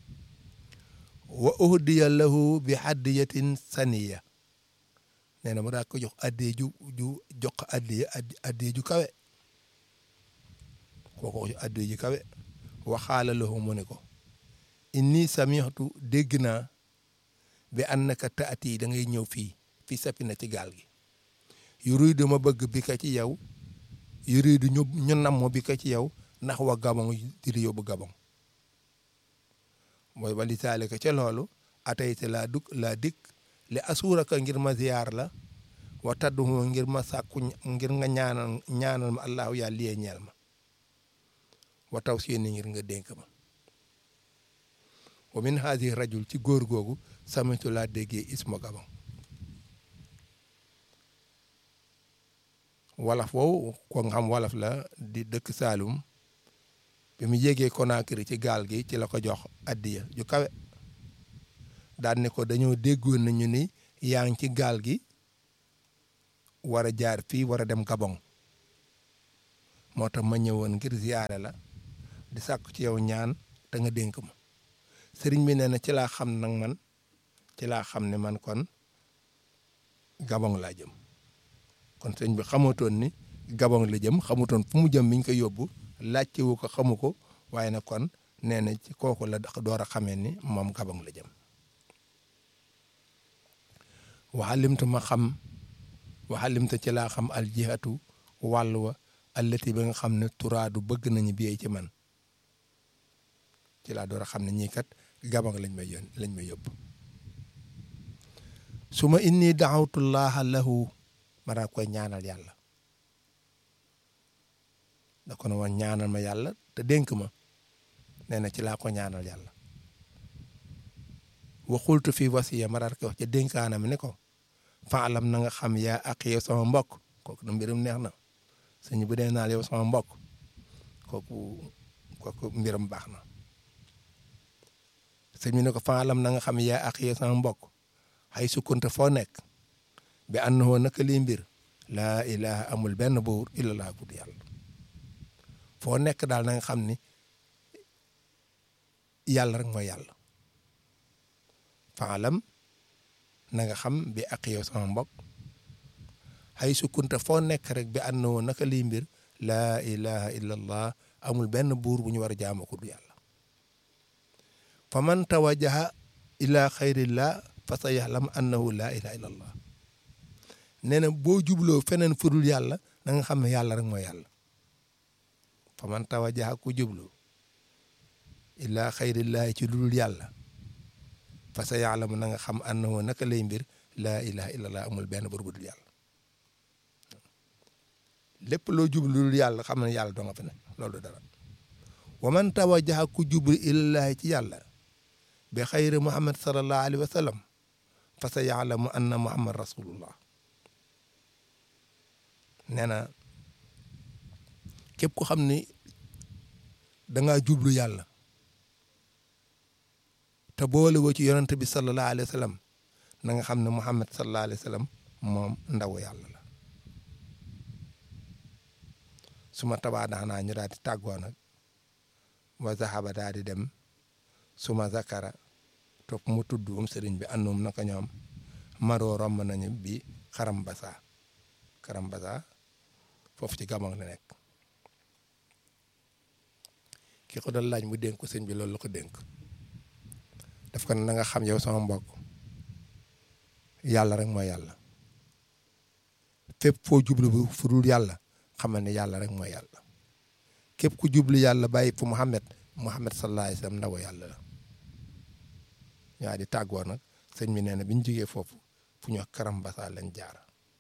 Speaker 2: wa uhdiya lahu bi hadiyatin saniya nee na mu daa ko jox addiye jox ko addiye ju kawe kooku addiye ju kawe waxaala lahu mu ne ko inni samihtu dégg naa bi annaka taati da ngay ñëw fii safina ci gaal gi yuridu ma bëgg bi ka ci yow yuridu ñu namm bi ka ci yow ndax wa Gabon di la yóbbu Gabon mooy wali saalika ca loolu atayte laa dikk li asuuraka ngir ma ziyaar la wa tadduhu ngir ma sàkku ngir nga ñaanal ma allahu yàlla liyee ñeel ma wa taw seeni ngir nga dénk ma wa min haadi rajul ci góor googu samitu laa déggee isma Gabon wolof woowu ko nga xam wolof la di dëkk Saalum bi mu yégee Konaakiri ci gaal gi ci la ko jox addiya ju kawe daan ne ko dañoo déggoon nañu ni yaa ngi ci gaal gi war a jaar fii war a dem Gabon moo tax ma ñëwoon ngir ziyaare la di sàkku ci yow ñaan te nga dénk ma sëriñ bi nee na ci laa xam nag man ci laa xam ne man kon Gabon laa jëm kon sëriñ bi xamatoon ni Gabon la jëm xamutoon fu mu jëm mi ñu ko yóbbu laajte wu ko xamu ko waaye nag kon nee na ci kooku la door a xamee ni moom Gabon la jëm waxalimtu ma xam waxalimtu ci laa xam aljihatu wàll wa allati ba nga xam ne turaadu bëgg nañu biyee ci man ci laa door a xam ne ñii kat Gabon lañ may yóbbu su ma inni daawtullaha lahu ma daa koy ñaanal yàlla da ko ne woon ñaanal ma yàlla te dénk ma nee na ci laa ko ñaanal yàlla waxultu fii wasiya ma daal ko wax ca dénkaanam ne ko faalam na nga xam yaa ak yow sama mbokk kooku na mbiram neex na sëñ bu dee naal yow sama mbokk kooku mbiram baax na sëñ bi ne ko faalam na nga xam yaa ak yow sama mbokk xay sukkunte foo nekk bi annahu naka lii mbir laa ilaha amul benn buur illallah ku yàlla foo nekk daal na nga xam ni yàlla rek mooy yàlla faalam na nga xam bi ak yow sama mbokk xay sukkunte foo nekk rek bi annahu naka lii mbir laa ilaha illallah amul benn buur bu ñu war a jaamu ku yàlla fa man tawajjaha ila xayrillah fa sa yaxlam annahu laa ilaha illallah nee na boo jubloo feneen fudul yàlla na nga xam ne yàlla rek mooy yàlla fa man tawajjaha ku jubloo ila xayrillahi ci ludul yàlla fa sa yaxlam na nga xam annahu naka lay mbir laa ilaha illallah amul benn buur bu dul yàlla lépp loo jublu ludul yàlla xam ne yàlla doo nga fa ne loolu dara wa man tawajjaha ku jublu ilallahi ci yàlla bi xayri muhammad sallallahu alayhi wa sallam fa sa yaalamu anna muhammad rasulullah nee na képp ku xam ni dangaa jublu yàlla te boole woo ci yonent bi sallallahu alayhi wa sallam na nga xam ne muhammad sallallahu alayhi wa sallam moom ndaw yàlla la su ma tabaa daanaa ñu daal di tàggoo nag wa zahaba daal di dem suma zakara topp mu tudd sëriñ bi àndum naka ñoom maroo romb nañu bi Karambasa foofu ci Gabon la nekk ki ko doon laaj mu dénk ko sëñ bi loolu la ko dénk daf ko ne na nga xam yow sama mbokk yàlla rek mooy yàlla fépp foo jublu bu fu dul yàlla xamal ne yàlla rek mooy yàlla képp ku jublu yàlla bàyyi fu Muhammad sallallahu alayhi wa sallam ndaw yàlla la ñaa di tàggoo nag sëñ bi nee na bi ñu jógee foofu fu ñu wax Karambasa lañ jaar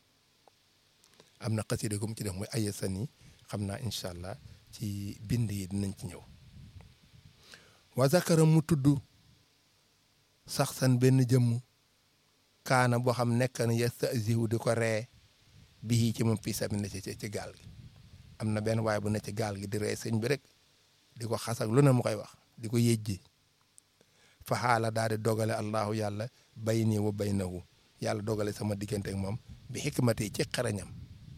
Speaker 2: am na xasida gu mu ci def muy ay sani xam naa incha allah ci bind yi dinañ ci ñëw wa zakara mu tudd sax san benn jëmm kaana boo xam nekk na yastahzi'u di ko ree bii ci moom fii sabina ci gaal gi am na benn waaye bu ne ci gaal gi di ree sëñ bi rek di ko xasak lu ne mu koy wax di ko yëjji fa xaala daal di dogale allahu yàlla bayni wa baynahu yàlla dogale sama diggante ak moom bi xikmati ci xarañam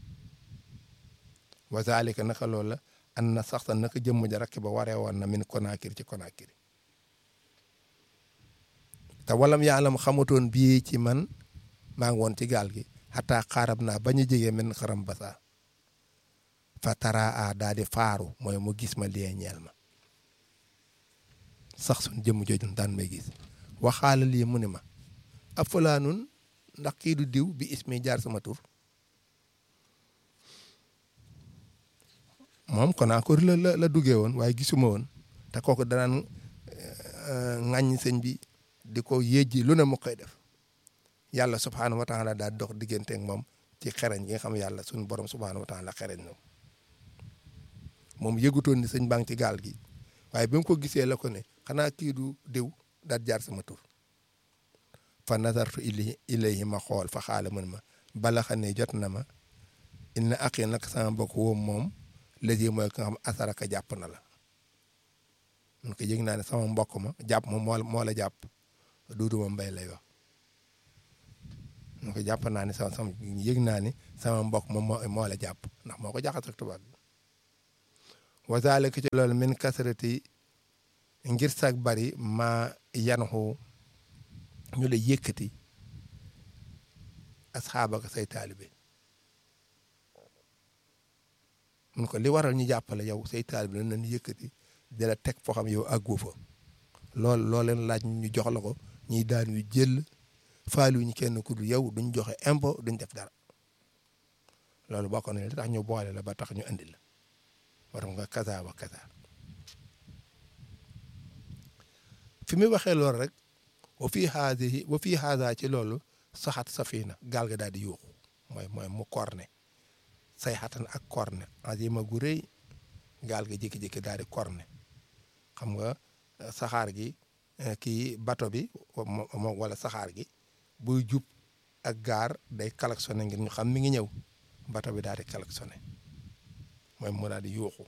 Speaker 2: wa zalika naka loolu la an na sax sa naka jëmm ja rakk ba waree woon na min Konaakiri ci Konaakiri te walam yaalam xamatoon bii ci man maa ngi woon ci gaal gi xataa xaarab naa bañ a jege min Karambasa fa taraa daal di faaru mooy mu gis ma lie ñeel ma sax suñ jëmm jooju daan may gis waxaala lii mu ne ma ab fulaanun ndax kii du diw bi ismi jaar sama tur moom Konaakiri la duggee woon waaye gisuma woon te kooku danaan ŋàññ sëñ bi di ko yéejji lu ne mu koy def yàlla subhaanahu wa taala daal dox diggante ak moom ci xereñ gi nga xam yàlla suñu borom subhaanahu wa taala xereñ na moom yëgutoon ni sëñ baa ngi ci gaal gi waaye bi mu ko gisee la ko ne xanaa kii du diw daal jaar sama tur fa nazartu ilayhi ma xool fa xaala mën ma bala xam ne jot na ma inna aqi nag sama mbokk woom moom léegi mooy ki nga xam asaraka jàpp na la mun ko yëg naa ne sama mbokk ma jàpp ma moo la jàpp duuduma mbay lay wax mun ko jàpp naa ne sama yëg naa ni sama mbokk ma moo la jàpp ndax moo ko jaxas ak tubaab bi wa zalika ci loolu min kasrati ngir sag bari ma yanxu ñu la yëkkati asxaabaka say taalibe mun ko li waral ñu jàppale yow say taalibe la nañ yëkkati di la teg foo xam yow àggoo fa loo leen laaj ñu jox la ko ñuy daan yu jël faalu ñu kenn ku dul yow duñ joxe impôt duñ def dara loolu bokk na li tax ñu boole la ba tax ñu andi la war nga kaza wa kaza fi muy waxee loolu rek wa fii haada ci loolu saxat safina gaal ga daal di yuuxu mooy mu korne say xatan ak korne azima gu rëy gaal ga jékki-jékki daal di korne xam nga saxaar gi kii bato bi wala saxaar gi buy jub ak gaar day klaxonné ngir ñu xam mi ngi ñëw bato bi daal di klaxonné mooy mu daal di yuuxu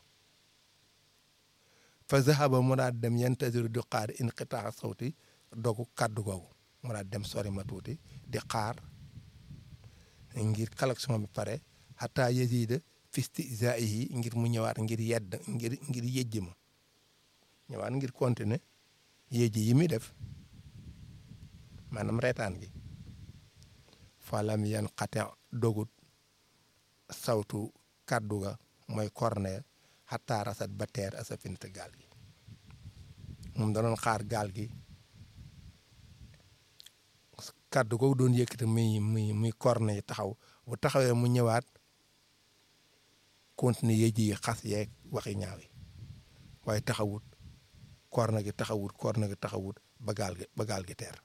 Speaker 2: fa zahaba mu daal di dem yantasiru di xaar inqitaa sawti dogu kàddu googu mu daal di dem sori ma tuuti di xaar ngir klaxon bi pare xataa yazida fisti zaihi ngir mu ñëwaat ngir yedd ngir yejji ma ñëwaat ngir continuer yejji yi muy def maanaam reetaan gi falam yan xate dogut sawtu kàddu ga mooy korne xataa rasat ba teer asa finta gaal gi moom danoon xaar gaal gi kàddu googu doon yëkkati muy korne yi taxaw bu taxawee mu ñëwaat continuer yejji yi xas yeeg waxi ñaaw yi waaye taxawut korne gi taxawut ba gaal gi teer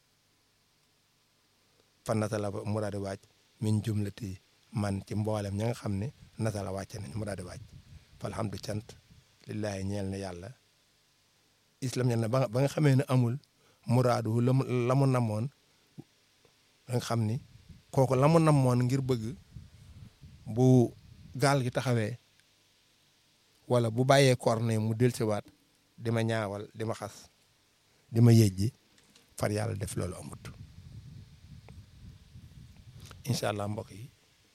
Speaker 2: fan nata la mu daal di wàcc min jumlati man ci mboolem ña nga xam ne nata la wàcce nañ mu daal di wàcc falhamdu cant lillaahi ñeel na yàlla islam ñel na ba nga xamee ne amul muraadu la mu namoon nga xam ni kooku la mu namoon ngir bëgg bu gaal gi taxawee wala bu bàyyee korne mu dellusiwaat di ma ñaawal di ma xas di ma yejji far yàlla def loolu amut incha allah mbokk yi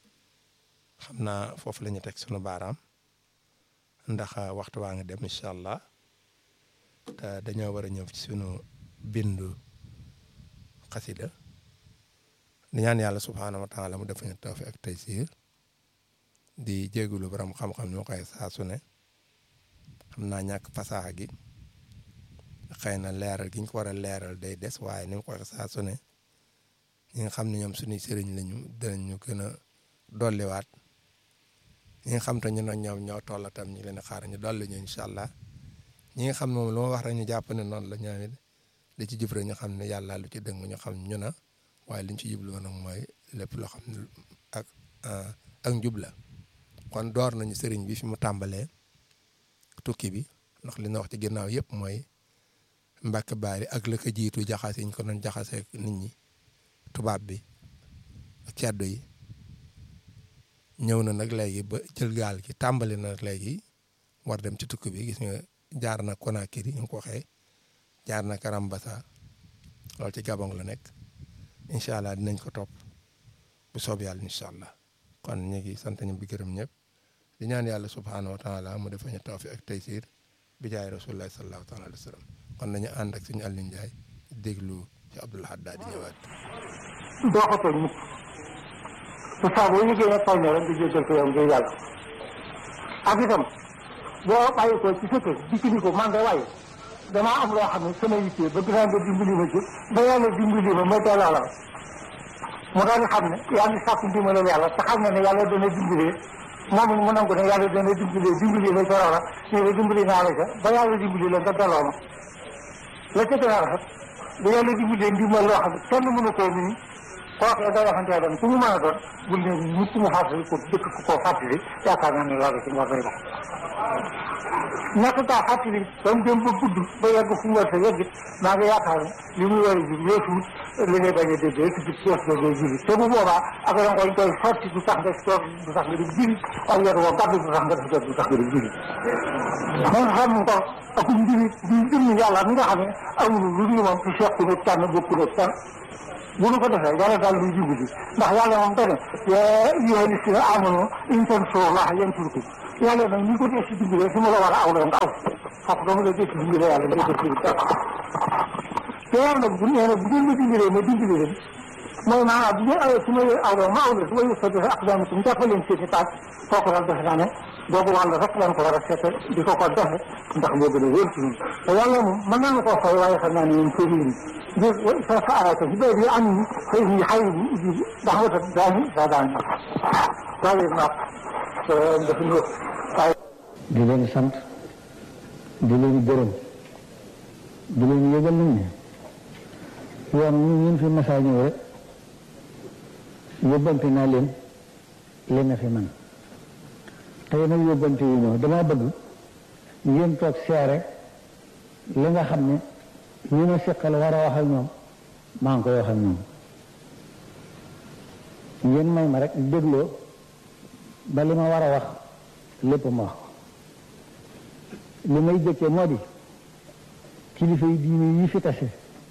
Speaker 2: xam naa foofu la ñu teg sunu baaraam ndax waxtu waa nga dem incha allah te dañoo war a ñëw ci sunu bindu xasida di ñaan yàlla subhaanahu wa taala mu def ñu tawfiq ak taysiir di jégalu borom xam-xam ni ma koy saa su ne xam naa ñàkk fasaaxa gi xëy na leeral gi ñu ko war a leeral day des waaye ni ma koy saa su ne ñi nga xam ne ñoom suñuy sëriñ lañu dinañ ñu gën a dolliwaat ñi nga xam te ñu ne ñoom ñoo toll tam ñu leen a xaar ñu dolli ñu incha allah ñi nga xam ne moom lu ma wax rek ñu jàpp ne noonu la ñoom it li ci jub rek ñu xam ne yàlla lu ci dëng ñu xam ñu na waaye liñ ci jublu woon nag mooy lépp loo xam ne ak njub la kon door nañu sëriñ bi fi mu tàmbalee tukki bi ndax li na wax ci ginnaaw yëpp mooy Mbàkke Baari ak la ko jiitu jaxase yi ñu ko doon jaxasee nit ñi tubaab bi ak ceddo yi ñëw na nag léegi ba jël gaal gi tàmbali na léegi war dem ci tukki bi gis nga jaar na Conakry ñu ko waxee jaar na Karambasa loolu ci Gabon la nekk incha allah dinañ ko topp bu soob yàlla incha allah kon ñu ngi sant ñu bi gërëm ñëpp di ñaan yàlla subhaanahu wa taala mu defa ñu tawfiq ak taysiir bi jaay rasulullah sallallahu taala alayhi wa sallam kon nañu ànd ak suñu Aliou Ndiaye déglu ci Abdoul Ahad daal di ñëwaat.
Speaker 1: doo ko tooñ mukk te saa boo yëgee ne tooñ na rek di jéggal ko yow ngir yàlla ak itam boo bàyyi ko ci sa kër dikk ni ko man de waaye damaa am loo xam ne sama yitte bëgg naa nga dimbali ma ci ba yàlla dimbali ma ma teel a la mu daal di xam ne yaa ngi sàkku ndimbalal yàlla te xam na ne yàlla dana dimbalee moom mu nangu ne yàlla dana dimbali la ca loola ñu ne dimbali naa la ca ba yàlla dimbali la nga delloo ma la ca gën a rafet ba yàlla dimbalee ndimbal loo xam ne kenn mënu koo nii kooku da waxantee dem su mu mën a doon bul ne nit mu fàttali ko dëkk ko koo fàttali yaakaar naa ne loolu ci war day dox ñàkk kaa fàttali ba mu dem ba gudd ba yegg fu mu war sa yegg maa ngi yaakaar ne li muy war a jur weesuut li ngay bañ a dégg rek ci kees ba ngay juri te bu boobaa ak da nga koy sotti du tax nga toog du tax nga di juri ak yor woo gàddu du tax nga def jot du tax nga di juri man xam ko ak mbiri di jëmmi yàlla mi nga xam ne amul lu ñu moom ci seq ne tànn bokku ne tànn bu nu ko defee yàlla daal luy jiwu ji ndax yàlla moom dane yaa ayyuhaa llaziina aamanuu in tansurullaaha yansurkum yàlla nag ni ko dee si dimbalee su ma la war a aw la nga aw foofu dama la dee si dimbalee yàlla nga def ci te yàlla nag bu nee nag bu ngeen ma dimbalee ma dimbali leen mooy maanaam bu ngeen awee su ma aw la ma aw la su ma yëg sa defe ak daan suñu jàppal leen seeni taaj kooku daal defe naa ne boobu wàll rek lañ ko war a seete di ko defe ndax moo gën a wér ci ñun te yàlla moom mën naa koo fay waaye xam naa ne yéen seen ngir sa arata si béy bi am ni xëy yi xay bi uji ndax wata daani sa daan waaye naag dafa ñëw waaye
Speaker 3: di leen sant di leen gërëm di leen yëgal nañ ne yoon ñun fi masaa ñëw rek yóbbante naa leen leen fi man tey nag yóbbante yu ñëw dama bëgg ngeen toog seere li nga xam ne ñu ma seqal war a wax ak ñoom maa ngi koy wax ak ñoom ngeen may ma rek dégloo ba li ma war a wax lépp ma wax ko li may jëkkee moo di kilifa yi diine yi fi tase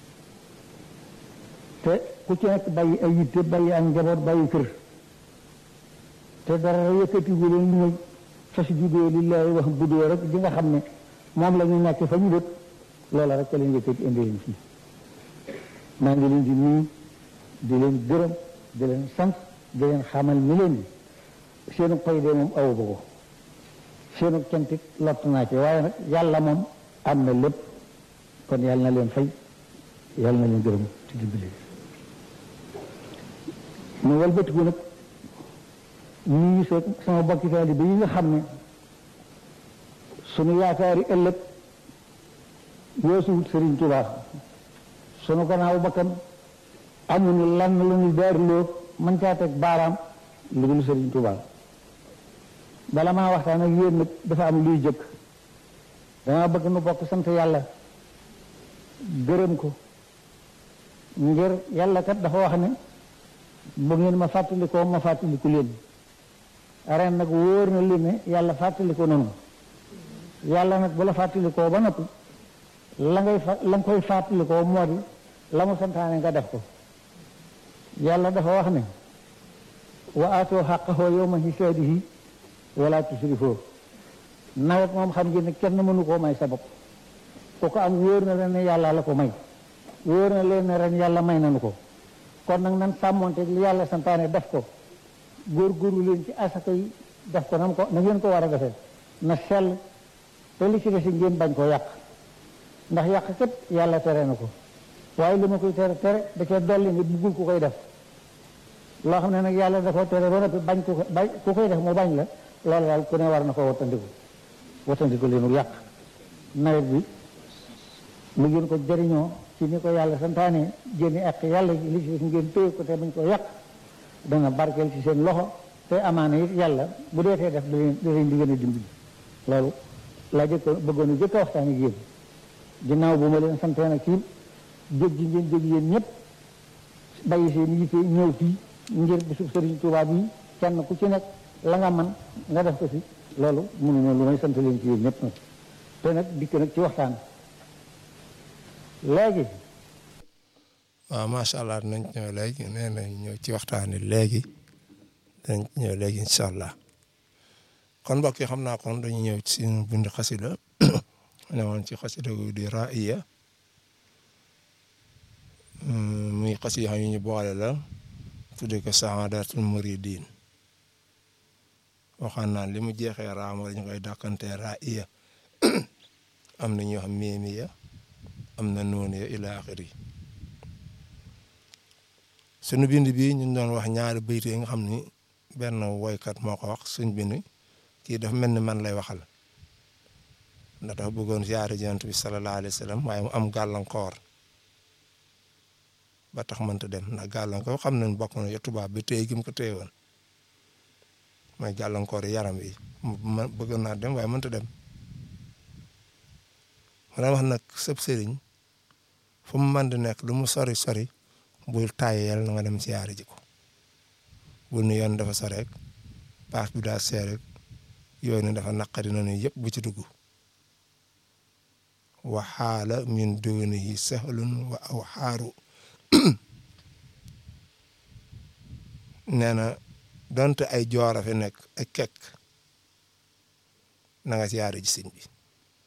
Speaker 3: te ku ci nekk bàyyi ay yitte bàyyi ak njaboot bàyyi kër te dara yëkkatigu leen lu muy fas judoo lillahi wax budoo rek di nga xam ne moom la ñu nekk fa ñu dëkk loola rek ca leen yëkkati indi leen fii maa ngi leen di nuyu di leen gërëm di leen sant di leen xamal ni leen di seenu pay de moom awu ba ko seenu cantit lott naa ci waaye nag yàlla moom am na lépp kon yàlla na leen fay yàlla na leen gërëm ci dimbali mu walbatiku nag nuyu sama bokki taalibe yi nga xam ne sunu yaakaari ëllëg yoosuwut Sëriñ Tuubaa sunu gannaaw bakkan amuñu lan lu ñu daariloo mën caa teg baaraam lu dul Sëriñ Tuubaa bala maa waxtaan ak yéen nag dafa am luy jëkk dama bëgg nu bokk sant yàlla gërëm ko ngir yàlla kat dafa wax ne bu ngeen ma fàttalikoo ma fàttaliku leen ren nag wóor na li ne yàlla fàttalikoo noonu yàlla nag bu la fàttalikoo ba noppi la nga koy fàttalikoo moo di la mu santaane nga def ko yàlla dafa wax ne wa aatoo xaqahu yawma hisaadihi wala tusrifoo nawet moom xam ngeen ne kenn mënu koo may sa bopp ku ko am wóor na leen ne yàlla la ko may wóor na leen ne ren yàlla may nanu ko kon nag nan sàmmonte li yàlla santaane def ko góorgóorlu leen ci asaka yi def ko na ngeen ko war a defee na sell te li ci des ngeen bañ koo yàq ndax yàq kat yàlla tere na ko waaye li ma koy tere da cee dolli ne buggul ku koy def loo xam ne nag yàlla da ko tere ba noppi bañ ku koy def mu bañ la loolu daal ku ne war na ko wattandiku leenu yàq nawet bi lu ngeen ko jëriñoo ci ni ko yàlla santaane génne ak yàlla li ci ngeen téye ko te bañ ko yàq dana barkeel ci seen loxo te amaana it yàlla bu deetee def da leen di gën a dimbali loolu laa bëggoon a jëkk a waxtaan ak yéen ginnaaw bu ma leen santee nag ci jóg ji ngeen jóg yéen ñëpp bàyyi seen yitte ñëw fii ngir bisu Sëriñ Tuubaa bi kenn ku ci nekk la nga man nga def ko ci loolu mënuma lu may sant leen ci yéen ñëpp nag te nag dikk nag ci waxtaan léegi
Speaker 2: waaw macha allah dinañ ñëw léegi nee nañ ñëw ci waxtaan wi léegi dinañ ñëw léegi incha allah kon mbokk yi xam naa kon dañu ñëw ci suñu bind xasida ne woon ci xasida gu di Raaya muy xasida yu ñu boole la tudde ko Saadatul Muridin waxaan naan li mu jeexee raam ñu koy dàkkantee Raaya am na ñoo xam miimiya am na noonu ya ila axiri sunu bind bi ñu doon wax ñaari bayt yi nga xam ni benn woykat moo ko wax suñ bind kii dafa mel ni man lay waxal ndax dafa bëggoon ziyaare Yonent bi sallallahu alayhi wa sallam waaye mu am gàllankoor ba tax mënta dem ndax gàllankoor xam nañ bokk na yo tubaab bi téye gi mu ko téye woon mooy gàllankoor yaram yi ma bëggoon naa dem waaye mënta dem ma wax nag sëb sëriñ fu mu mën di nekk lu mu sori sori bul tàyyeel na nga dem siyaare ji ko bul nu yoon dafa sori rek paas bi daa seer rek yoon dafa naqari noonu yëpp bu ci dugg wa xaala min dunihi sahlun wa aw xaaru nee na donte ay joor a fi nekk ak kekk na nga siyaare ji sëñ bi